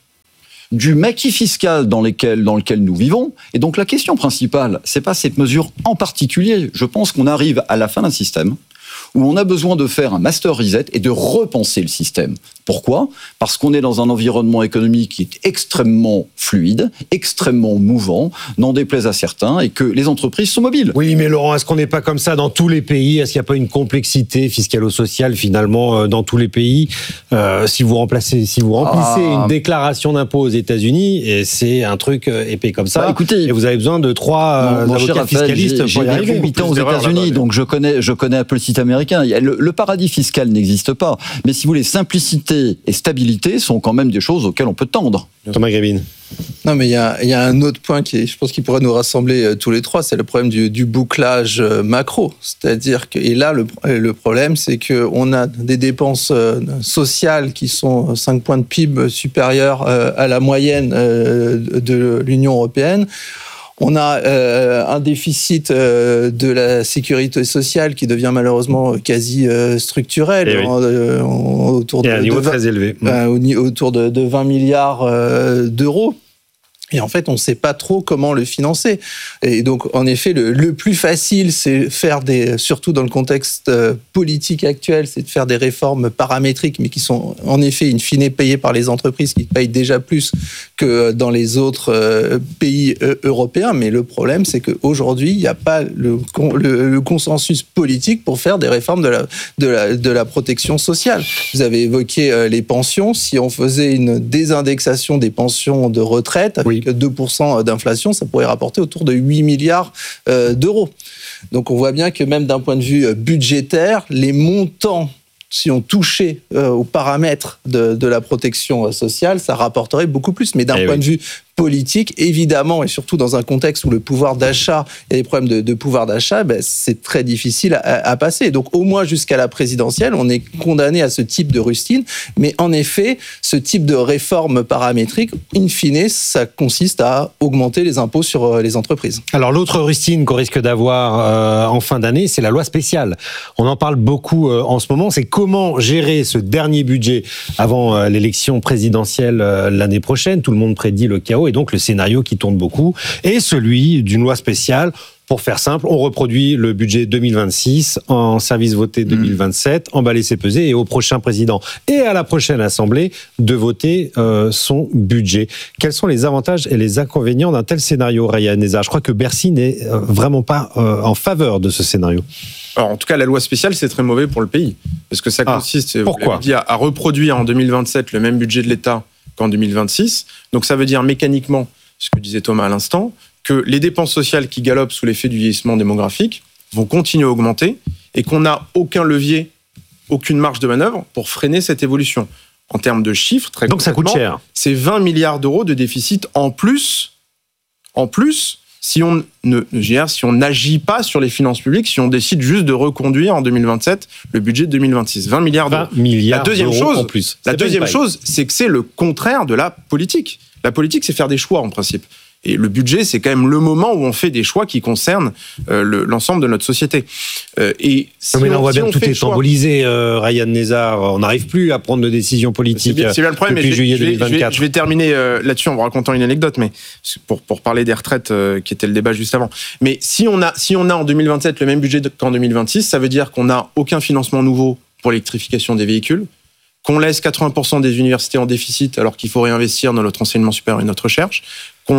du maquis fiscal dans, lesquels, dans lequel nous vivons. Et donc la question principale, c'est pas cette mesure en particulier. Je pense qu'on arrive à la fin d'un système où on a besoin de faire un master reset et de repenser le système. Pourquoi ? Parce qu'on est dans un environnement économique qui est extrêmement fluide, extrêmement mouvant, n'en déplaise à certains, et que les entreprises sont mobiles. Oui, mais Laurent, est-ce qu'on n'est pas comme ça dans tous les pays ? Est-ce qu'il n'y a pas une complexité fiscalo-sociale finalement dans tous les pays ? euh, Si vous remplacez, si vous remplissez ah. une déclaration d'impôt aux États-Unis, et c'est un truc épais comme ça, bah, écoutez, et vous avez besoin de trois mon, avocats mon fiscalistes j'ai, pour y j'ai arriver. J'ai huit ans aux États-Unis, donc je connais, je connais un peu le site américain. Le, le paradis fiscal n'existe pas, mais si vous voulez, simplicité et stabilité sont quand même des choses auxquelles on peut tendre. Thomas Grébine. Non, mais il y a, il y a un autre point qui, est, je pense, qui pourrait nous rassembler euh, tous les trois, c'est le problème du, du bouclage euh, macro. C'est-à-dire que, et là, le, le problème, c'est qu'on a des dépenses euh, sociales qui sont cinq points de P I B supérieurs euh, à la moyenne euh, de l'Union européenne. On a euh, un déficit euh, de la sécurité sociale qui devient malheureusement quasi euh, structurel, oui. en, euh, en, autour et de, à un niveau de vingt, très élevé, euh, autour de, de vingt milliards euh, d'euros. Et en fait, on ne sait pas trop comment le financer. Et donc, en effet, le, le plus facile, c'est faire des, surtout dans le contexte euh, politique actuel, c'est de faire des réformes paramétriques, mais qui sont en effet, in fine, payées par les entreprises qui payent déjà plus que dans les autres euh, pays euh, européens. Mais le problème, c'est qu'aujourd'hui, il n'y a pas le, le, le consensus politique pour faire des réformes de la, de la, de la protection sociale. Vous avez évoqué euh, les pensions. Si on faisait une désindexation des pensions de retraite, avec oui. deux pour cent d'inflation, ça pourrait rapporter autour de huit milliards d'euros. Donc on voit bien que même d'un point de vue budgétaire, les montants, si on touchait aux paramètres de, de la protection sociale, ça rapporterait beaucoup plus. Mais d'un eh point oui. de vue politique, évidemment, et surtout dans un contexte où le pouvoir d'achat, il y a des problèmes de, de pouvoir d'achat, ben, c'est très difficile à, à passer. Donc au moins jusqu'à la présidentielle, on est condamné à ce type de rustine. Mais en effet, ce type de réforme paramétrique, in fine, ça consiste à augmenter les impôts sur les entreprises. Alors l'autre rustine qu'on risque d'avoir euh, en fin d'année, c'est la loi spéciale. On en parle beaucoup euh, en ce moment. C'est comment gérer ce dernier budget avant euh, l'élection présidentielle euh, l'année prochaine. Tout le monde prédit le chaos. Et donc le scénario qui tourne beaucoup est celui d'une loi spéciale. Pour faire simple, on reproduit le budget deux mille vingt-six en service voté deux mille vingt-sept, mmh. emballé c'est pesé, et au prochain président et à la prochaine Assemblée de voter euh, son budget. Quels sont les avantages et les inconvénients d'un tel scénario, Ryan Nezar ? Je crois que Bercy n'est euh, vraiment pas euh, en faveur de ce scénario. Alors, en tout cas, la loi spéciale, c'est très mauvais pour le pays. Parce que ça consiste, ah, pourquoi ? vous l'avez dit, à, à reproduire en deux mille vingt-sept le même budget de l'État qu'en deux mille vingt-six. Donc ça veut dire mécaniquement, ce que disait Thomas à l'instant, que les dépenses sociales qui galopent sous l'effet du vieillissement démographique vont continuer à augmenter et qu'on n'a aucun levier, aucune marge de manœuvre pour freiner cette évolution. En termes de chiffres, très donc ça coûte cher. C'est vingt milliards d'euros de déficit en plus, en plus si on ne, si on n'agit pas sur les finances publiques, si on décide juste de reconduire en deux mille vingt-sept le budget de deux mille vingt-six. vingt milliards d'euros. vingt milliards la deuxième d'euros chose, en plus. La deuxième chose, c'est que c'est le contraire de la politique. La politique, c'est faire des choix en principe. Et le budget, c'est quand même le moment où on fait des choix qui concernent euh, le, l'ensemble de notre société. Euh, et si mais là, on, on voit si bien on que tout est choix... embolisé, euh, Ryan Nezar. On n'arrive plus à prendre de décisions politiques. C'est bien, c'est bien le problème. Depuis mais juillet je vais, deux mille vingt-quatre. Je vais, je vais terminer euh, là-dessus en vous racontant une anecdote, mais pour pour parler des retraites, euh, qui était le débat juste avant. Mais si on a si on a en deux mille vingt-sept le même budget qu'en deux mille vingt-six, ça veut dire qu'on n'a aucun financement nouveau pour l'électrification des véhicules, qu'on laisse quatre-vingts pour cent des universités en déficit alors qu'il faut réinvestir dans notre enseignement supérieur et notre recherche, qu'on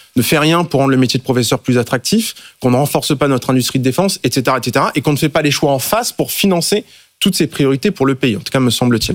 ne fait rien pour rendre le métier de professeur plus attractif, qu'on ne renforce pas notre industrie de défense, et cetera, et cetera, et qu'on ne fait pas les choix en face pour financer toutes ces priorités pour le pays, en tout cas me semble-t-il.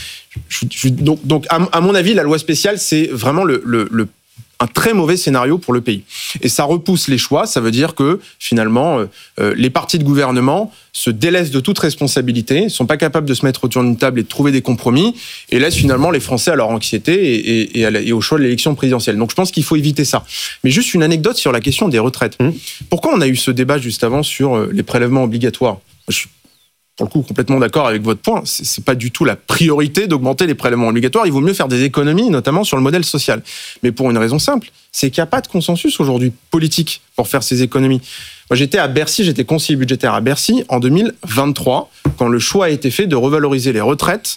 Je, je, donc, donc à, à mon avis, la loi spéciale, c'est vraiment le, le, le, un très mauvais scénario pour le pays. Et ça repousse les choix, ça veut dire que finalement, euh, les partis de gouvernement se délaissent de toute responsabilité, sont pas capables de se mettre autour d'une table et de trouver des compromis, et laissent finalement les Français à leur anxiété et, et, et, à la, et au choix de l'élection présidentielle. Donc je pense qu'il faut éviter ça. Mais juste une anecdote sur la question des retraites. Mmh. Pourquoi on a eu ce débat juste avant sur les prélèvements obligatoires ? Je suis pour le coup complètement d'accord avec votre point, c'est, c'est pas du tout la priorité d'augmenter les prélèvements obligatoires, il vaut mieux faire des économies, notamment sur le modèle social. Mais pour une raison simple, c'est qu'il n'y a pas de consensus aujourd'hui politique pour faire ces économies. Moi j'étais à Bercy, j'étais conseiller budgétaire à Bercy en deux mille vingt-trois, quand le choix a été fait de revaloriser les retraites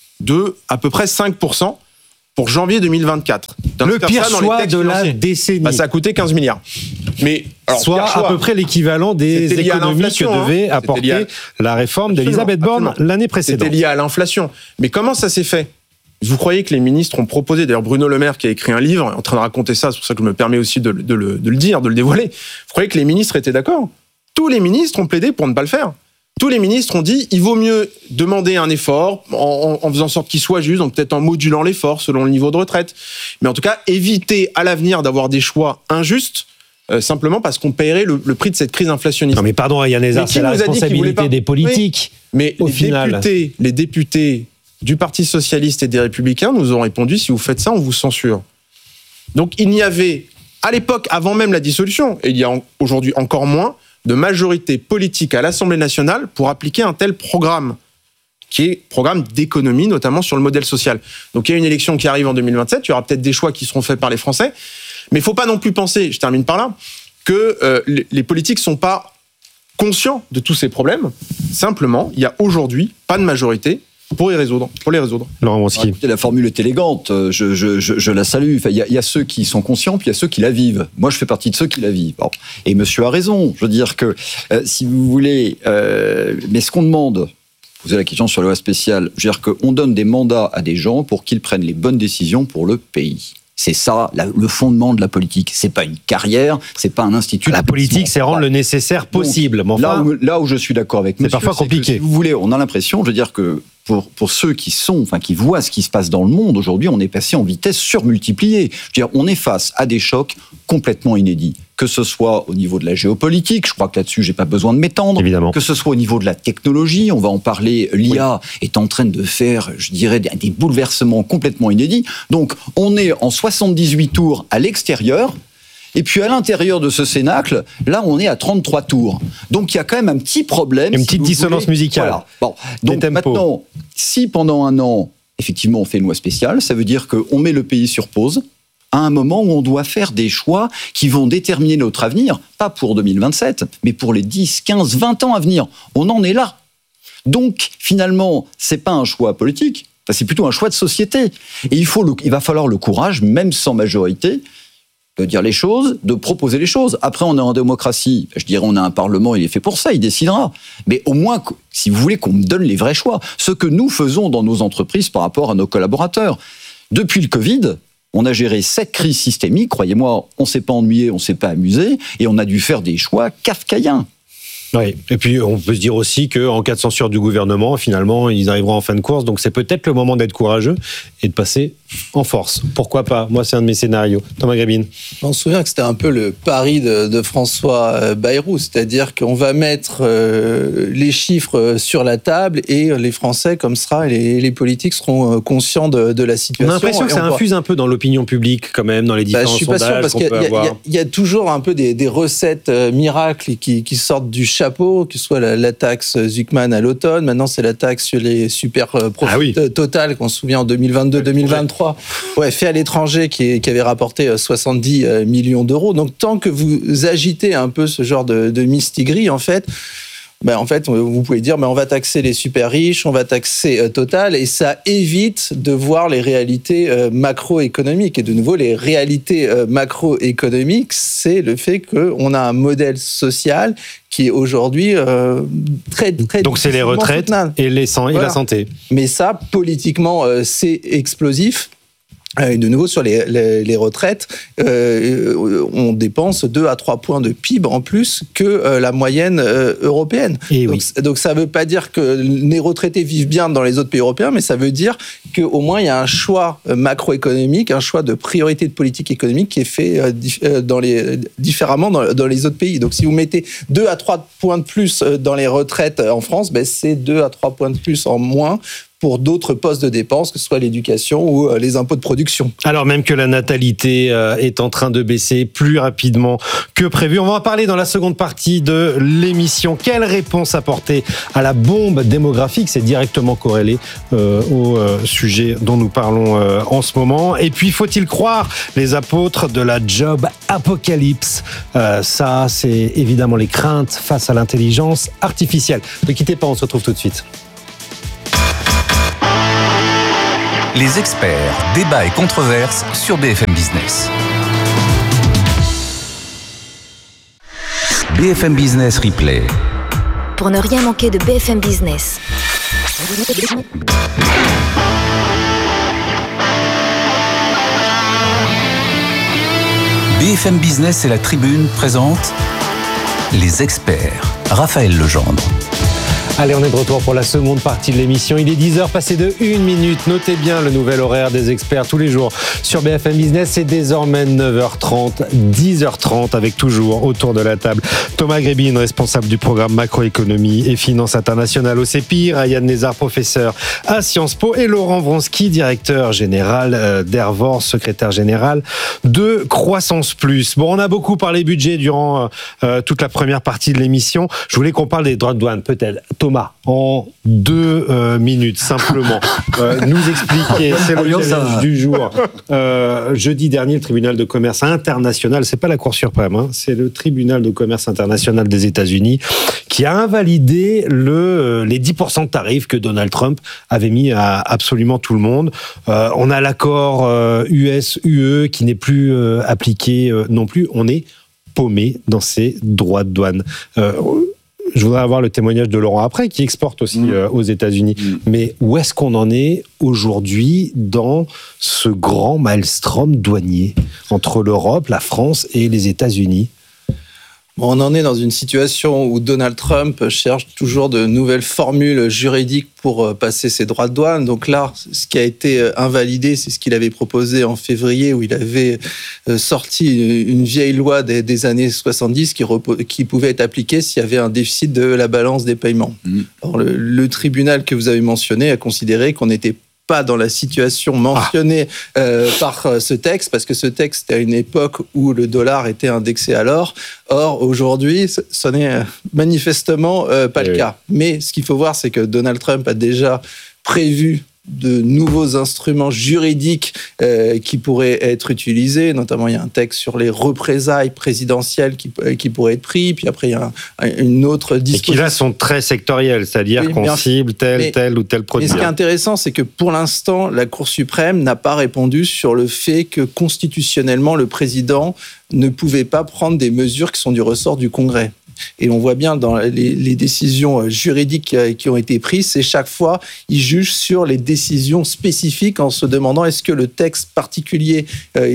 de à peu près cinq pour cent pour janvier deux mille vingt-quatre. Le pire choix de la décennie. Bah, ça a coûté quinze milliards. Mais, alors, soit à peu près l'équivalent des économies que devait hein. apporter à... la réforme d'Elisabeth Borne l'année précédente. C'était lié à l'inflation. Mais comment ça s'est fait ? Vous croyez que les ministres ont proposé, d'ailleurs Bruno Le Maire qui a écrit un livre, est en train de raconter ça, c'est pour ça que je me permets aussi de, de, le, de le dire, de le dévoiler. Vous croyez que les ministres étaient d'accord ? Tous les ministres ont plaidé pour ne pas le faire. Tous les ministres ont dit il vaut mieux demander un effort en, en, en faisant en sorte qu'il soit juste, donc peut-être en modulant l'effort selon le niveau de retraite. Mais en tout cas, éviter à l'avenir d'avoir des choix injustes, euh, simplement parce qu'on paierait le, le prix de cette crise inflationniste. Non mais pardon, Yann Lézard, c'est la responsabilité des politiques. Oui, mais au les final. députés, les députés du Parti socialiste et des Républicains nous ont répondu si vous faites ça, on vous censure. Donc il n'y avait, à l'époque, avant même la dissolution, et il y a aujourd'hui encore moins, de majorité politique à l'Assemblée nationale pour appliquer un tel programme, qui est programme d'économie, notamment sur le modèle social. Donc il y a une élection qui arrive en deux mille vingt-sept, il y aura peut-être des choix qui seront faits par les Français, mais il ne faut pas non plus penser, je termine par là, que euh, les, les politiques ne sont pas conscients de tous ces problèmes. Simplement, il n'y a aujourd'hui pas de majorité pour y résoudre, pour les résoudre. Laurent Wronski. Ah, la formule est élégante, je, je, je, je la salue. Enfin, il y, a, il y a ceux qui sont conscients, puis il y a ceux qui la vivent. Moi, je fais partie de ceux qui la vivent. Bon. Et monsieur a raison. Je veux dire que, euh, si vous voulez, euh, mais ce qu'on demande, posez la question sur la loi spéciale, je veux dire qu'on donne des mandats à des gens pour qu'ils prennent les bonnes décisions pour le pays. C'est ça, la, le fondement de la politique. C'est pas une carrière, c'est pas un institut. La politique, c'est rendre le nécessaire possible. Donc, enfin, là, où, là où je suis d'accord avec monsieur, c'est parfois compliqué. Que, si vous voulez, on a l'impression, je veux dire que pour, pour ceux qui sont, enfin, qui voient ce qui se passe dans le monde, aujourd'hui, on est passé en vitesse surmultipliée. Je veux dire, on est face à des chocs complètement inédits. Que ce soit au niveau de la géopolitique, je crois que là-dessus, j'ai pas besoin de m'étendre. Évidemment. Que ce soit au niveau de la technologie, on va en parler, l'I A oui. est en train de faire, je dirais, des, des bouleversements complètement inédits. Donc, on est en soixante-dix-huit tours à l'extérieur, et puis à l'intérieur de ce cénacle, là, on est à trente-trois tours. Donc, il y a quand même un petit problème. Une si petite dissonance voulez. musicale. Voilà. Bon. Donc, maintenant, si pendant un an, effectivement, on fait une loi spéciale, ça veut dire qu'on met le pays sur pause, à un moment où on doit faire des choix qui vont déterminer notre avenir, pas pour deux mille vingt-sept, mais pour les dix, quinze, vingt ans à venir. On en est là. Donc, finalement, c'est pas un choix politique, c'est plutôt un choix de société. Et il, faut le, il va falloir le courage, même sans majorité, de dire les choses, de proposer les choses. Après, on est en démocratie. Je dirais, on a un Parlement, il est fait pour ça, il décidera. Mais au moins, si vous voulez qu'on me donne les vrais choix, ce que nous faisons dans nos entreprises par rapport à nos collaborateurs. Depuis le Covid, on a géré sept crises systémiques. Croyez-moi, on ne s'est pas ennuyé, on ne s'est pas amusé, et on a dû faire des choix kafkaïens. Oui, et puis on peut se dire aussi qu'en cas de censure du gouvernement, finalement, ils arriveront en fin de course, donc c'est peut-être le moment d'être courageux et de passer en force. Pourquoi pas ? Moi, c'est un de mes scénarios. Thomas Grabine. On se souvient que c'était un peu le pari de, de François Bayrou, c'est-à-dire qu'on va mettre euh, les chiffres sur la table et les Français, comme ça, les, les politiques seront conscients de, de la situation. On a l'impression que ça infuse un peu dans l'opinion publique, quand même, dans les différents bah, je suis sondages pas sûr, parce qu'on qu'il peut y a, avoir. Il y, a, y a toujours un peu des, des recettes euh, miracles qui, qui sortent du chapeau, que ce soit la, la taxe Zuckman à l'automne, maintenant c'est la taxe sur les super euh, profits ah oui. Total, qu'on se souvient en deux mille vingt-deux deux mille vingt-trois. Ouais, fait à l'étranger qui, qui avait rapporté soixante-dix millions d'euros. Donc, tant que vous agitez un peu ce genre de, de mistigris, en fait, ben, en fait, vous pouvez dire, ben, on va taxer les super riches, on va taxer euh, Total, et ça évite de voir les réalités euh, macroéconomiques. Et de nouveau, les réalités euh, macroéconomiques, c'est le fait qu'on a un modèle social qui est aujourd'hui euh, très, très... Donc, c'est les retraites et, les san- et voilà. la santé. Mais ça, politiquement, euh, c'est explosif. Et de nouveau, sur les, les, les retraites, euh, on dépense deux à trois points de P I B en plus que euh, la moyenne euh, européenne. Et donc, oui. donc ça ne veut pas dire que les retraités vivent bien dans les autres pays européens, mais ça veut dire qu'au moins il y a un choix macroéconomique, un choix de priorité de politique économique qui est fait euh, dif- dans les, différemment dans, dans les autres pays. Donc si vous mettez deux à trois points de plus dans les retraites en France, ben, c'est deux à trois points de plus en moins pour d'autres postes de dépenses, que ce soit l'éducation ou les impôts de production. Alors même que la natalité est en train de baisser plus rapidement que prévu. On va en parler dans la seconde partie de l'émission. Quelle réponse apporter à la bombe démographique ? C'est directement corrélé euh, au euh, sujet dont nous parlons euh, en ce moment. Et puis, faut-il croire les apôtres de la job apocalypse ? euh, Ça, c'est évidemment les craintes face à l'intelligence artificielle. Ne quittez pas, on se retrouve tout de suite. Les experts, débats et controverses sur B F M Business. B F M Business Replay. Pour ne rien manquer de B F M Business. B F M Business et la Tribune présentent les experts. Raphaël Legendre. Allez, on est de retour pour la seconde partie de l'émission. Il est dix heures passé de une minute. Notez bien le nouvel horaire des experts tous les jours sur B F M Business. C'est désormais neuf heures trente, dix heures trente avec toujours autour de la table Thomas Grébine, responsable du programme macroéconomie et finances internationales au C P I, Ryan Nézard, professeur à Sciences Po, et Laurent Vronsky, directeur général d'Ervor, secrétaire général de Croissance Plus. Bon, on a beaucoup parlé budget durant euh, toute la première partie de l'émission. Je voulais qu'on parle des droits de douane, peut-être. Thomas, en deux euh, minutes, simplement, euh, nous expliquer, c'est le challenge du jour. Euh, jeudi dernier, le tribunal de commerce international, c'est pas la Cour suprême, hein, c'est le tribunal de commerce international des États-Unis qui a invalidé le, les dix pour cent de tarifs que Donald Trump avait mis à absolument tout le monde. Euh, on a l'accord euh, U S-U E qui n'est plus euh, appliqué euh, non plus. On est paumé dans ces droits de douane. Euh, Je voudrais avoir le témoignage de Laurent après, qui exporte aussi mmh. euh, aux États-Unis. Mmh. Mais où est-ce qu'on en est aujourd'hui dans ce grand maelstrom douanier entre l'Europe, la France et les États-Unis ? On en est dans une situation où Donald Trump cherche toujours de nouvelles formules juridiques pour passer ses droits de douane. Donc là, ce qui a été invalidé, c'est ce qu'il avait proposé en février, où il avait sorti une vieille loi des années soixante-dix qui, repos- qui pouvait être appliquée s'il y avait un déficit de la balance des paiements. Mmh. Alors le, le tribunal que vous avez mentionné a considéré qu'on était pas dans la situation mentionnée ah. euh, par ce texte, parce que ce texte est à une époque où le dollar était indexé à l'or. Or, aujourd'hui, ce n'est manifestement euh, pas Et le oui. cas. Mais ce qu'il faut voir, c'est que Donald Trump a déjà prévu de nouveaux instruments juridiques euh, qui pourraient être utilisés. Notamment, il y a un texte sur les représailles présidentielles qui, qui pourraient être pris. Puis après, il y a un, une autre disposition. Et qui là sont très sectorielles, c'est-à-dire oui, qu'on cible tel, mais, tel ou tel produit. Et ce qui est intéressant, c'est que pour l'instant, la Cour suprême n'a pas répondu sur le fait que constitutionnellement, le président ne pouvait pas prendre des mesures qui sont du ressort du Congrès. Et on voit bien dans les, les décisions juridiques qui ont été prises, c'est chaque fois, ils jugent sur les décisions spécifiques en se demandant est-ce que le texte particulier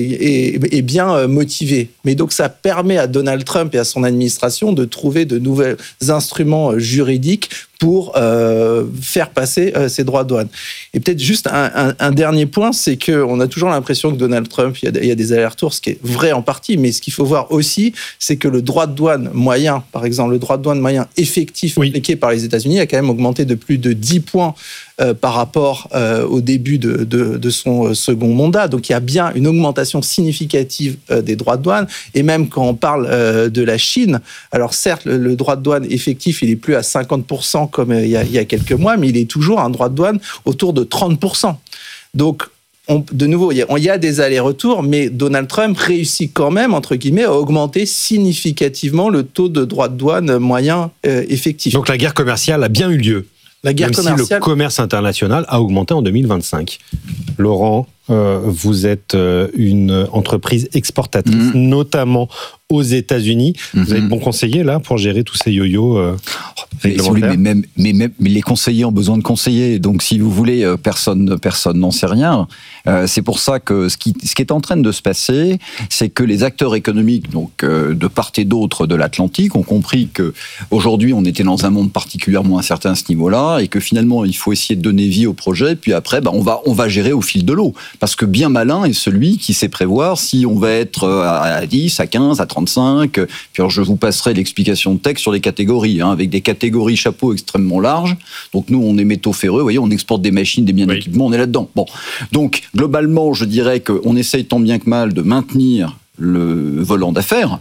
est, est bien motivé. Mais donc ça permet à Donald Trump et à son administration de trouver de nouveaux instruments juridiques pour euh, faire passer euh, ces droits de douane. Et peut-être juste un, un, un dernier point, c'est qu'on a toujours l'impression que Donald Trump, il y a, il y a des allers-retours, ce qui est vrai en partie, mais ce qu'il faut voir aussi, c'est que le droit de douane moyen, par exemple, le droit de douane moyen effectif oui. appliqué par les États-Unis a quand même augmenté de plus de dix points euh, par rapport euh, au début de, de, de son second mandat. Donc il y a bien une augmentation significative euh, des droits de douane. Et même quand on parle euh, de la Chine, alors certes, le, le droit de douane effectif, il est plus à cinquante pour cent comme il y a, il y a quelques mois, mais il est toujours un droit de douane autour de trente pour cent. Donc, on, de nouveau, il y, a, il y a des allers-retours, mais Donald Trump réussit quand même, entre guillemets, à augmenter significativement le taux de droit de douane moyen euh, effectif. Donc la guerre commerciale a bien eu lieu. La guerre même commerciale... si le commerce international a augmenté en deux mille vingt-cinq. Laurent euh, vous êtes euh, une entreprise exportatrice, mmh. notamment aux États-Unis. Mmh. Vous avez de bons conseillers là pour gérer tous ces yo-yo euh, mais, mais, même, mais, même, mais les conseillers ont besoin de conseillers. Donc, si vous voulez, euh, personne, personne n'en sait rien. Euh, c'est pour ça que ce qui, ce qui est en train de se passer, c'est que les acteurs économiques, donc euh, de part et d'autre de l'Atlantique, ont compris que aujourd'hui, on était dans un monde particulièrement incertain à ce niveau-là, et que finalement, il faut essayer de donner vie au projet. Puis après, bah, on va, on va gérer au fil de l'eau, parce que bien malin est celui qui sait prévoir si on va être à dix, à quinze, à trente-cinq. Puis alors, je vous passerai l'explication de texte sur les catégories, hein, avec des catégories chapeaux extrêmement larges. Donc nous, on est métaux ferreux, vous voyez, on exporte des machines, des biens oui. d'équipement, on est là-dedans. Bon, donc globalement, je dirais qu'on essaye tant bien que mal de maintenir le volant d'affaires,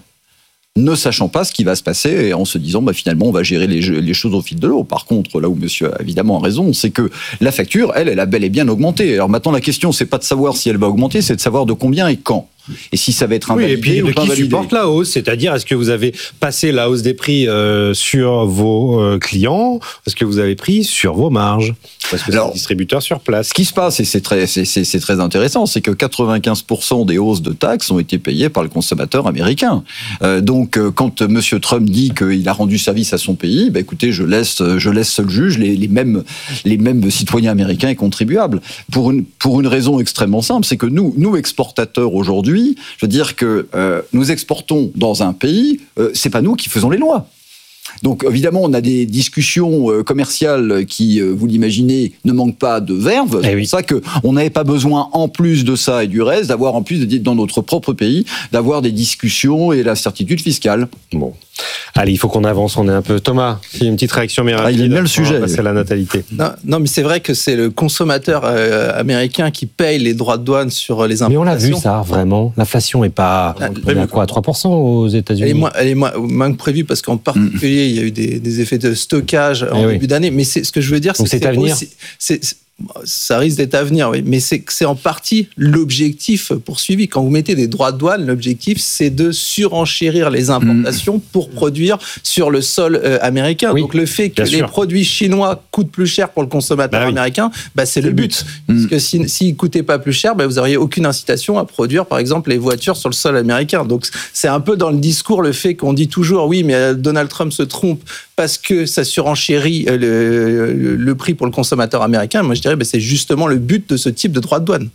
ne sachant pas ce qui va se passer et en se disant bah, finalement on va gérer les, les choses au fil de l'eau. Par contre, là où monsieur a évidemment raison, c'est que la facture, elle, elle a bel et bien augmenté. Alors maintenant la question, c'est pas de savoir si elle va augmenter, c'est de savoir de combien et quand. Et si ça va être invalidé oui, et puis ou de pas qui validé. supporte la hausse, c'est-à-dire est-ce que vous avez passé la hausse des prix euh, sur vos euh, clients, est-ce que vous avez pris sur vos marges, parce que c'est le distributeur sur place. Ce qui se passe, et c'est très, c'est, c'est, c'est très intéressant, c'est que quatre-vingt-quinze pour cent des hausses de taxes ont été payées par le consommateur américain. Euh, donc euh, quand monsieur Trump dit qu'il a rendu service à son pays, bah, écoutez, je laisse, je laisse seul juge les, les mêmes, les mêmes citoyens américains et contribuables. Pour une, pour une raison extrêmement simple, c'est que nous, nous exportateurs aujourd'hui, je veux dire que euh, nous exportons dans un pays, euh, c'est pas nous qui faisons les lois. Donc évidemment, on a des discussions euh, commerciales qui, euh, vous l'imaginez, ne manquent pas de verve. C'est eh oui. pour ça qu'on n'avait pas besoin, en plus de ça et du reste, d'avoir en plus, dans notre propre pays, d'avoir des discussions et la certitude fiscale. Bon. Allez, il faut qu'on avance, on est un peu... Thomas, il y a une petite réaction mais rapide. Ah, il aime bien le sujet. C'est la natalité. Non, non, mais c'est vrai que c'est le consommateur euh, américain qui paye les droits de douane sur les importations. Mais on l'a vu ça, vraiment. L'inflation est pas... Ah, on est à quoi, à trois pour cent aux États-Unis? Elle est moins, elle est moins, moins que prévu parce qu'en particulier, mmh. il y a eu des, des effets de stockage en eh début oui. d'année. Mais c'est, ce que je veux dire, Donc c'est c'est que à venir. Aussi, c'est, c'est, ça risque d'être à venir, oui. Mais c'est, c'est en partie l'objectif poursuivi. Quand vous mettez des droits de douane, l'objectif, c'est de surenchérir les importations mmh. pour produire sur le sol euh, américain. Oui, donc le fait que les sûr. produits chinois coûtent plus cher pour le consommateur bah oui. américain, bah, c'est, c'est le but. but. Mmh. Parce que s'ils si, si ne coûtaient pas plus cher, bah, vous n'auriez aucune incitation à produire, par exemple, les voitures sur le sol américain. Donc c'est un peu dans le discours le fait qu'on dit toujours, oui, mais Donald Trump se trompe parce que ça surenchérit le, le, le prix pour le consommateur américain. Moi, je dirais que c'est justement le but de ce type de droit de douane.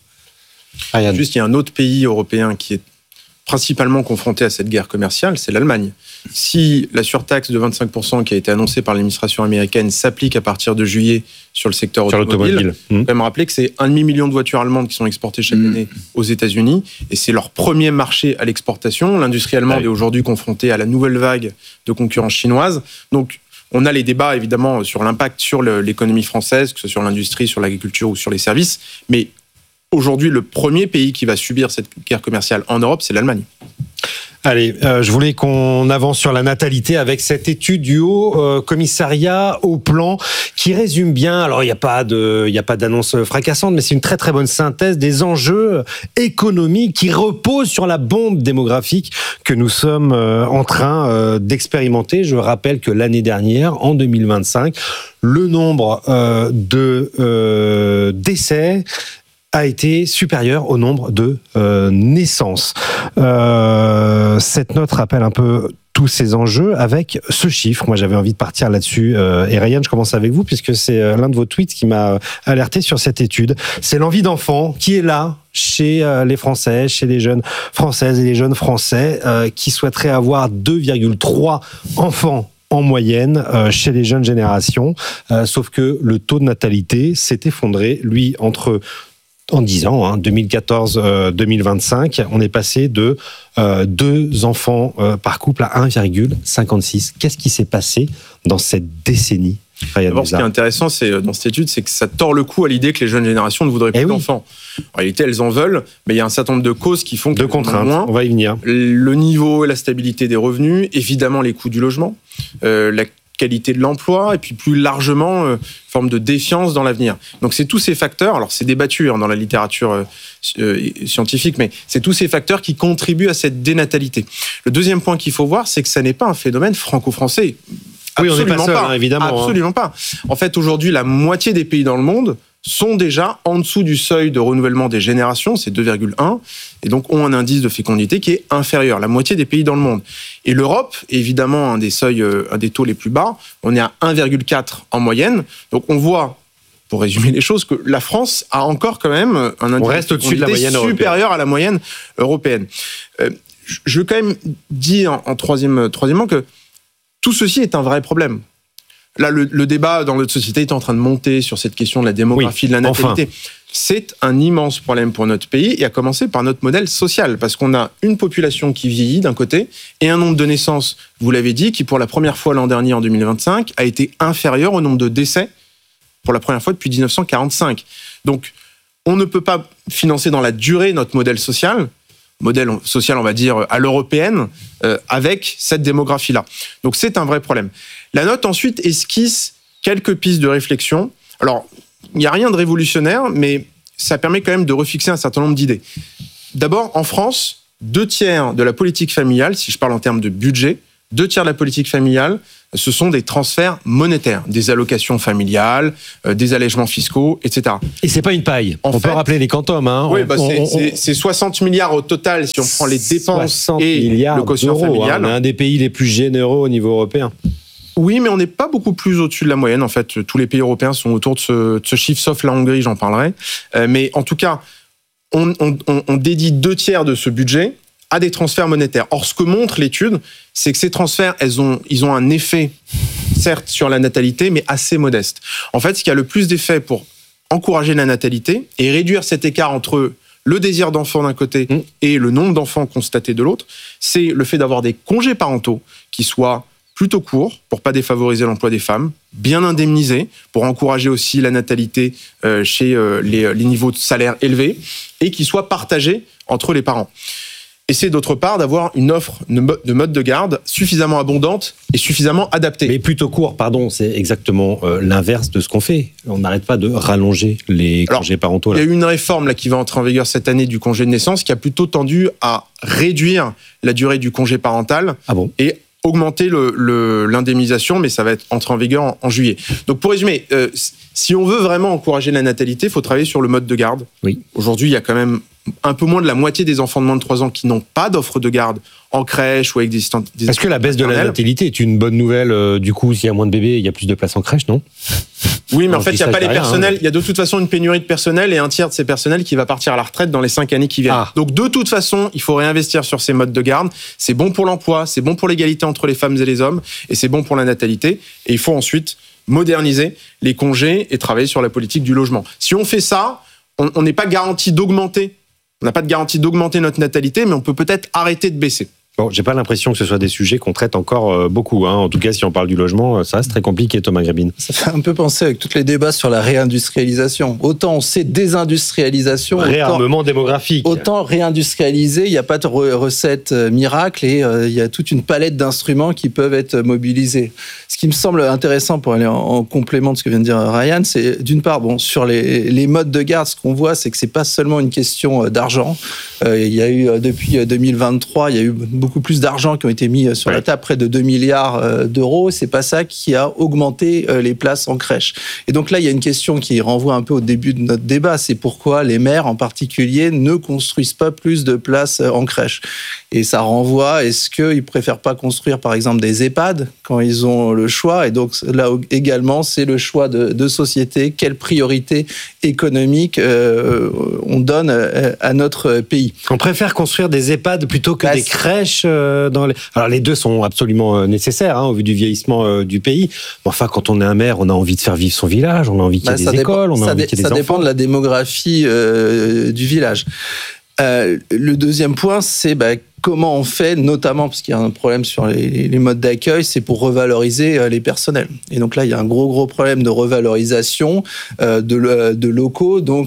Ah, juste, il y a un autre pays européen qui est principalement confronté à cette guerre commerciale, c'est l'Allemagne. Si la surtaxe de vingt-cinq pour cent qui a été annoncée par l'administration américaine s'applique à partir de juillet sur le secteur sur automobile, il faut quand même rappeler que c'est un demi-million de voitures allemandes qui sont exportées chaque mmh. année aux États-Unis, et c'est leur premier marché à l'exportation. L'industrie allemande ouais. est aujourd'hui confrontée à la nouvelle vague de concurrence chinoise. Donc, on a les débats, évidemment, sur l'impact sur le, l'économie française, que ce soit sur l'industrie, sur l'agriculture ou sur les services, mais aujourd'hui, le premier pays qui va subir cette guerre commerciale en Europe, c'est l'Allemagne. Allez, euh, je voulais qu'on avance sur la natalité avec cette étude du Haut euh, Commissariat au Plan qui résume bien, alors il n'y a pas de, il n'y a pas d'annonce fracassante, mais c'est une très très bonne synthèse des enjeux économiques qui reposent sur la bombe démographique que nous sommes euh, en train euh, d'expérimenter. Je rappelle que l'année dernière, en deux mille vingt-cinq, le nombre euh, de euh, décès a été supérieur au nombre de euh, naissances. Euh, cette note rappelle un peu tous ces enjeux avec ce chiffre. Moi, j'avais envie de partir là-dessus. Euh, et Ryan, je commence avec vous, puisque c'est l'un de vos tweets qui m'a alerté sur cette étude. C'est l'envie d'enfant qui est là chez euh, les Français, chez les jeunes Françaises et les jeunes Français euh, qui souhaiteraient avoir deux virgule trois enfants en moyenne euh, chez les jeunes générations. Euh, sauf que le taux de natalité s'est effondré, lui, entre... En dix ans, hein, deux mille quatorze à deux mille vingt-cinq, on est passé de euh, deux enfants euh, par couple à un virgule cinquante-six. Qu'est-ce qui s'est passé dans cette décennie? D'abord, ce qui est intéressant c'est, dans cette étude, c'est que ça tord le cou à l'idée que les jeunes générations ne voudraient plus eh d'enfants. Oui. En réalité, elles en veulent, mais il y a un certain nombre de causes qui font que... De contraintes, moins. On va y venir. Le niveau et la stabilité des revenus, évidemment les coûts du logement, euh, la qualité de l'emploi, et puis plus largement, euh, forme de défiance dans l'avenir. Donc c'est tous ces facteurs, alors c'est débattu hein, dans la littérature euh, euh, scientifique, mais c'est tous ces facteurs qui contribuent à cette dénatalité. Le deuxième point qu'il faut voir, c'est que ça n'est pas un phénomène franco-français. Oui, absolument on n'est pas seul, pas, hein, évidemment. Absolument hein. pas. En fait, aujourd'hui, la moitié des pays dans le monde sont déjà en dessous du seuil de renouvellement des générations, c'est deux virgule un, et donc ont un indice de fécondité qui est inférieur, la moitié des pays dans le monde. Et l'Europe, évidemment, un des seuils, un des taux les plus bas, on est à un virgule quatre en moyenne. Donc on voit, pour résumer les choses, que la France a encore quand même un indice on reste au-dessus de la moyenne supérieur à la moyenne européenne. Euh, je veux quand même dire en, en troisième, troisièmement que tout ceci est un vrai problème. Là, le, le débat dans notre société est en train de monter sur cette question de la démographie, oui, de la natalité. Enfin. C'est un immense problème pour notre pays, et à commencer par notre modèle social, parce qu'on a une population qui vieillit d'un côté, et un nombre de naissances, vous l'avez dit, qui pour la première fois l'an dernier, en deux mille vingt-cinq, a été inférieur au nombre de décès pour la première fois depuis dix-neuf cent quarante-cinq. Donc, on ne peut pas financer dans la durée notre modèle social, modèle social, on va dire, à l'européenne, euh, avec cette démographie-là. Donc, c'est un vrai problème. La note, ensuite, esquisse quelques pistes de réflexion. Alors, il n'y a rien de révolutionnaire, mais ça permet quand même de refixer un certain nombre d'idées. D'abord, en France, deux tiers de la politique familiale, si je parle en termes de budget, deux tiers de la politique familiale, ce sont des transferts monétaires, des allocations familiales, euh, des allègements fiscaux, et cetera. Et c'est pas une paille. En on fait, peut rappeler les quantums. Hein. Oui, on, bah on, c'est, on, c'est, c'est soixante milliards au total si on prend les dépenses et le quotient familial. Hein. On est un des pays les plus généreux au niveau européen. Oui, mais on n'est pas beaucoup plus au-dessus de la moyenne. En fait, tous les pays européens sont autour de ce, de ce chiffre, sauf la Hongrie, j'en parlerai. Euh, mais en tout cas, on, on, on dédie deux tiers de ce budget à des transferts monétaires. Or, ce que montre l'étude, c'est que ces transferts, elles ont, ils ont un effet, certes, sur la natalité, mais assez modeste. En fait, ce qui a le plus d'effet pour encourager la natalité et réduire cet écart entre le désir d'enfant d'un côté mmh. et le nombre d'enfants constatés de l'autre, c'est le fait d'avoir des congés parentaux qui soient plutôt courts pour pas défavoriser l'emploi des femmes, bien indemnisés pour encourager aussi la natalité euh, chez euh, les, les niveaux de salaire élevés et qui soient partagés entre les parents. Et c'est d'autre part d'avoir une offre de mode de garde suffisamment abondante et suffisamment adaptée. Mais plutôt court, pardon, c'est exactement euh, l'inverse de ce qu'on fait. On n'arrête pas de rallonger les Alors, congés parentaux. Là. Il y a eu une réforme là, qui va entrer en vigueur cette année du congé de naissance qui a plutôt tendu à réduire la durée du congé parental ah bon et augmenter le, le, l'indemnisation, mais ça va être entré en vigueur en, en juillet. Donc pour résumer, euh, si on veut vraiment encourager la natalité, il faut travailler sur le mode de garde. Oui. Aujourd'hui, il y a quand même un peu moins de la moitié des enfants de moins de trois ans qui n'ont pas d'offre de garde en crèche ou avec des assistants. Est-ce que la baisse de la natalité est une bonne nouvelle euh, du coup, s'il y a moins de bébés, il y a plus de place en crèche, non ? Oui, mais non, en fait, il n'y a pas les rien, personnels. Hein. Il y a de toute façon une pénurie de personnel et un tiers de ces personnels qui va partir à la retraite dans les cinq années qui viennent. Ah. Donc, de toute façon, il faut réinvestir sur ces modes de garde. C'est bon pour l'emploi, c'est bon pour l'égalité entre les femmes et les hommes, et c'est bon pour la natalité. Et il faut ensuite moderniser les congés et travailler sur la politique du logement. Si on fait ça, on n'est pas garanti d'augmenter. On n'a pas de garantie d'augmenter notre natalité, mais on peut peut-être arrêter de baisser. Bon, j'ai pas l'impression que ce soit des sujets qu'on traite encore euh, beaucoup. Hein. En tout cas, si on parle du logement, ça reste très compliqué, Thomas Grébine. Ça fait un peu penser avec tous les débats sur la réindustrialisation. Autant on sait désindustrialisation, réarmement autant, démographique. Autant réindustrialiser, il n'y a pas de re- recette miracle et euh, il y a toute une palette d'instruments qui peuvent être mobilisés. Ce qui me semble intéressant pour aller en, en complément de ce que vient de dire Ryan, c'est d'une part, bon, sur les, les modes de garde, ce qu'on voit, c'est que c'est pas seulement une question d'argent. Euh, il y a eu depuis deux mille vingt-trois, il y a eu beaucoup plus d'argent qui ont été mis sur ouais. la table, près de deux milliards d'euros. C'est pas ça qui a augmenté les places en crèche. Et donc là, il y a une question qui renvoie un peu au début de notre débat. C'est pourquoi les maires, en particulier, ne construisent pas plus de places en crèche. Et ça renvoie, est-ce qu'ils préfèrent pas construire, par exemple, des EHPAD quand ils ont le choix? Et donc là également, c'est le choix de, de société. Quelle priorité économique euh, on donne à notre pays? On préfère construire des EHPAD plutôt que bah, des crèches dans les... Alors les deux sont absolument nécessaires hein, au vu du vieillissement euh, du pays. Mais enfin, quand on est un maire, on a envie de faire vivre son village, on a envie qu'il y ait bah, des écoles, dépend, on a envie dé- qu'il y ait des enfants. Ça dépend de la démographie euh, du village. Euh, le deuxième point, c'est bah, comment on fait, notamment parce qu'il y a un problème sur les, les modes d'accueil, c'est pour revaloriser euh, les personnels. Et donc là, il y a un gros gros problème de revalorisation euh, de, de locaux. Donc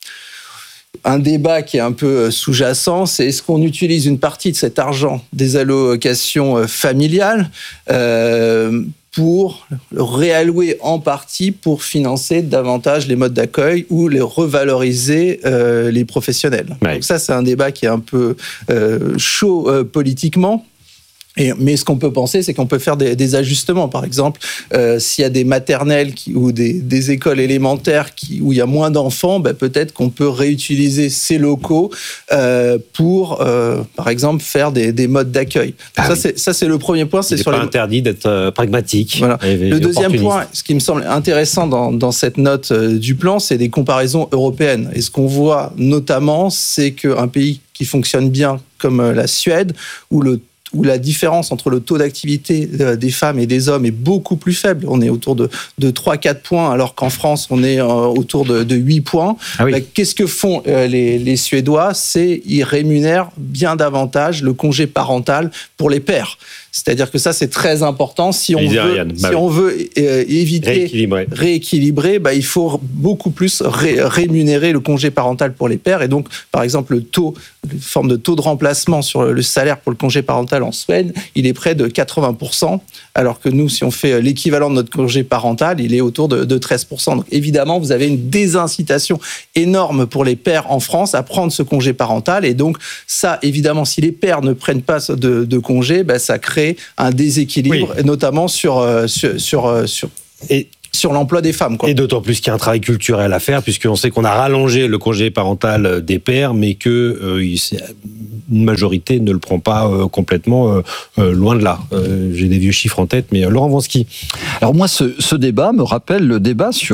un débat qui est un peu sous-jacent, c'est est-ce qu'on utilise une partie de cet argent des allocations familiales euh, pour le réallouer en partie pour financer davantage les modes d'accueil ou les revaloriser euh, les professionnels. Ouais. Donc ça, c'est un débat qui est un peu euh, chaud euh, politiquement. Et, mais ce qu'on peut penser, c'est qu'on peut faire des, des ajustements. Par exemple, euh, s'il y a des maternelles qui, ou des, des écoles élémentaires qui, où il y a moins d'enfants, ben peut-être qu'on peut réutiliser ces locaux euh, pour, euh, par exemple, faire des, des modes d'accueil. Ah ça, oui. c'est, ça, c'est le premier point. C'est Il n'est sur pas les... interdit d'être euh, pragmatique. Voilà. Et, et le deuxième opportuniste. point, ce qui me semble intéressant dans, dans cette note euh, du plan, c'est des comparaisons européennes. Et ce qu'on voit notamment, c'est qu'un pays qui fonctionne bien comme euh, la Suède, où le où la différence entre le taux d'activité des femmes et des hommes est beaucoup plus faible. On est autour de, de trois à quatre points, alors qu'en France, on est euh, autour de, de huit points. Ah oui. Ben, qu'est-ce que font euh, les, les Suédois ? C'est ils rémunèrent bien davantage le congé parental pour les pères. C'est-à-dire que ça, c'est très important. Si on Lisez veut, Ariane. Bah si oui. on veut euh, éviter Rééquilibrer. rééquilibrer, bah, il faut beaucoup plus ré- rémunérer le congé parental pour les pères. Et donc, par exemple, le taux, une forme de taux de remplacement sur le salaire pour le congé parental en Suède, il est près de quatre-vingts pour cent, alors que nous, si on fait l'équivalent de notre congé parental, il est autour de, de treize pour cent. Donc, évidemment, vous avez une désincitation énorme pour les pères en France à prendre ce congé parental. Et donc, ça, évidemment, si les pères ne prennent pas de, de congé, bah, ça crée un déséquilibre, Oui. notamment sur, euh, sur, sur, euh, sur, Et, sur l'emploi des femmes. Quoi. et d'autant plus qu'il y a un travail culturel à faire, puisqu'on sait qu'on a rallongé le congé parental des pères, mais que euh, il- une majorité ne le prend pas euh, complètement, euh, euh, loin de là. Euh, j'ai des vieux chiffres en tête, mais euh, Laurent Vansky. Alors moi, ce, ce débat me rappelle le débat sur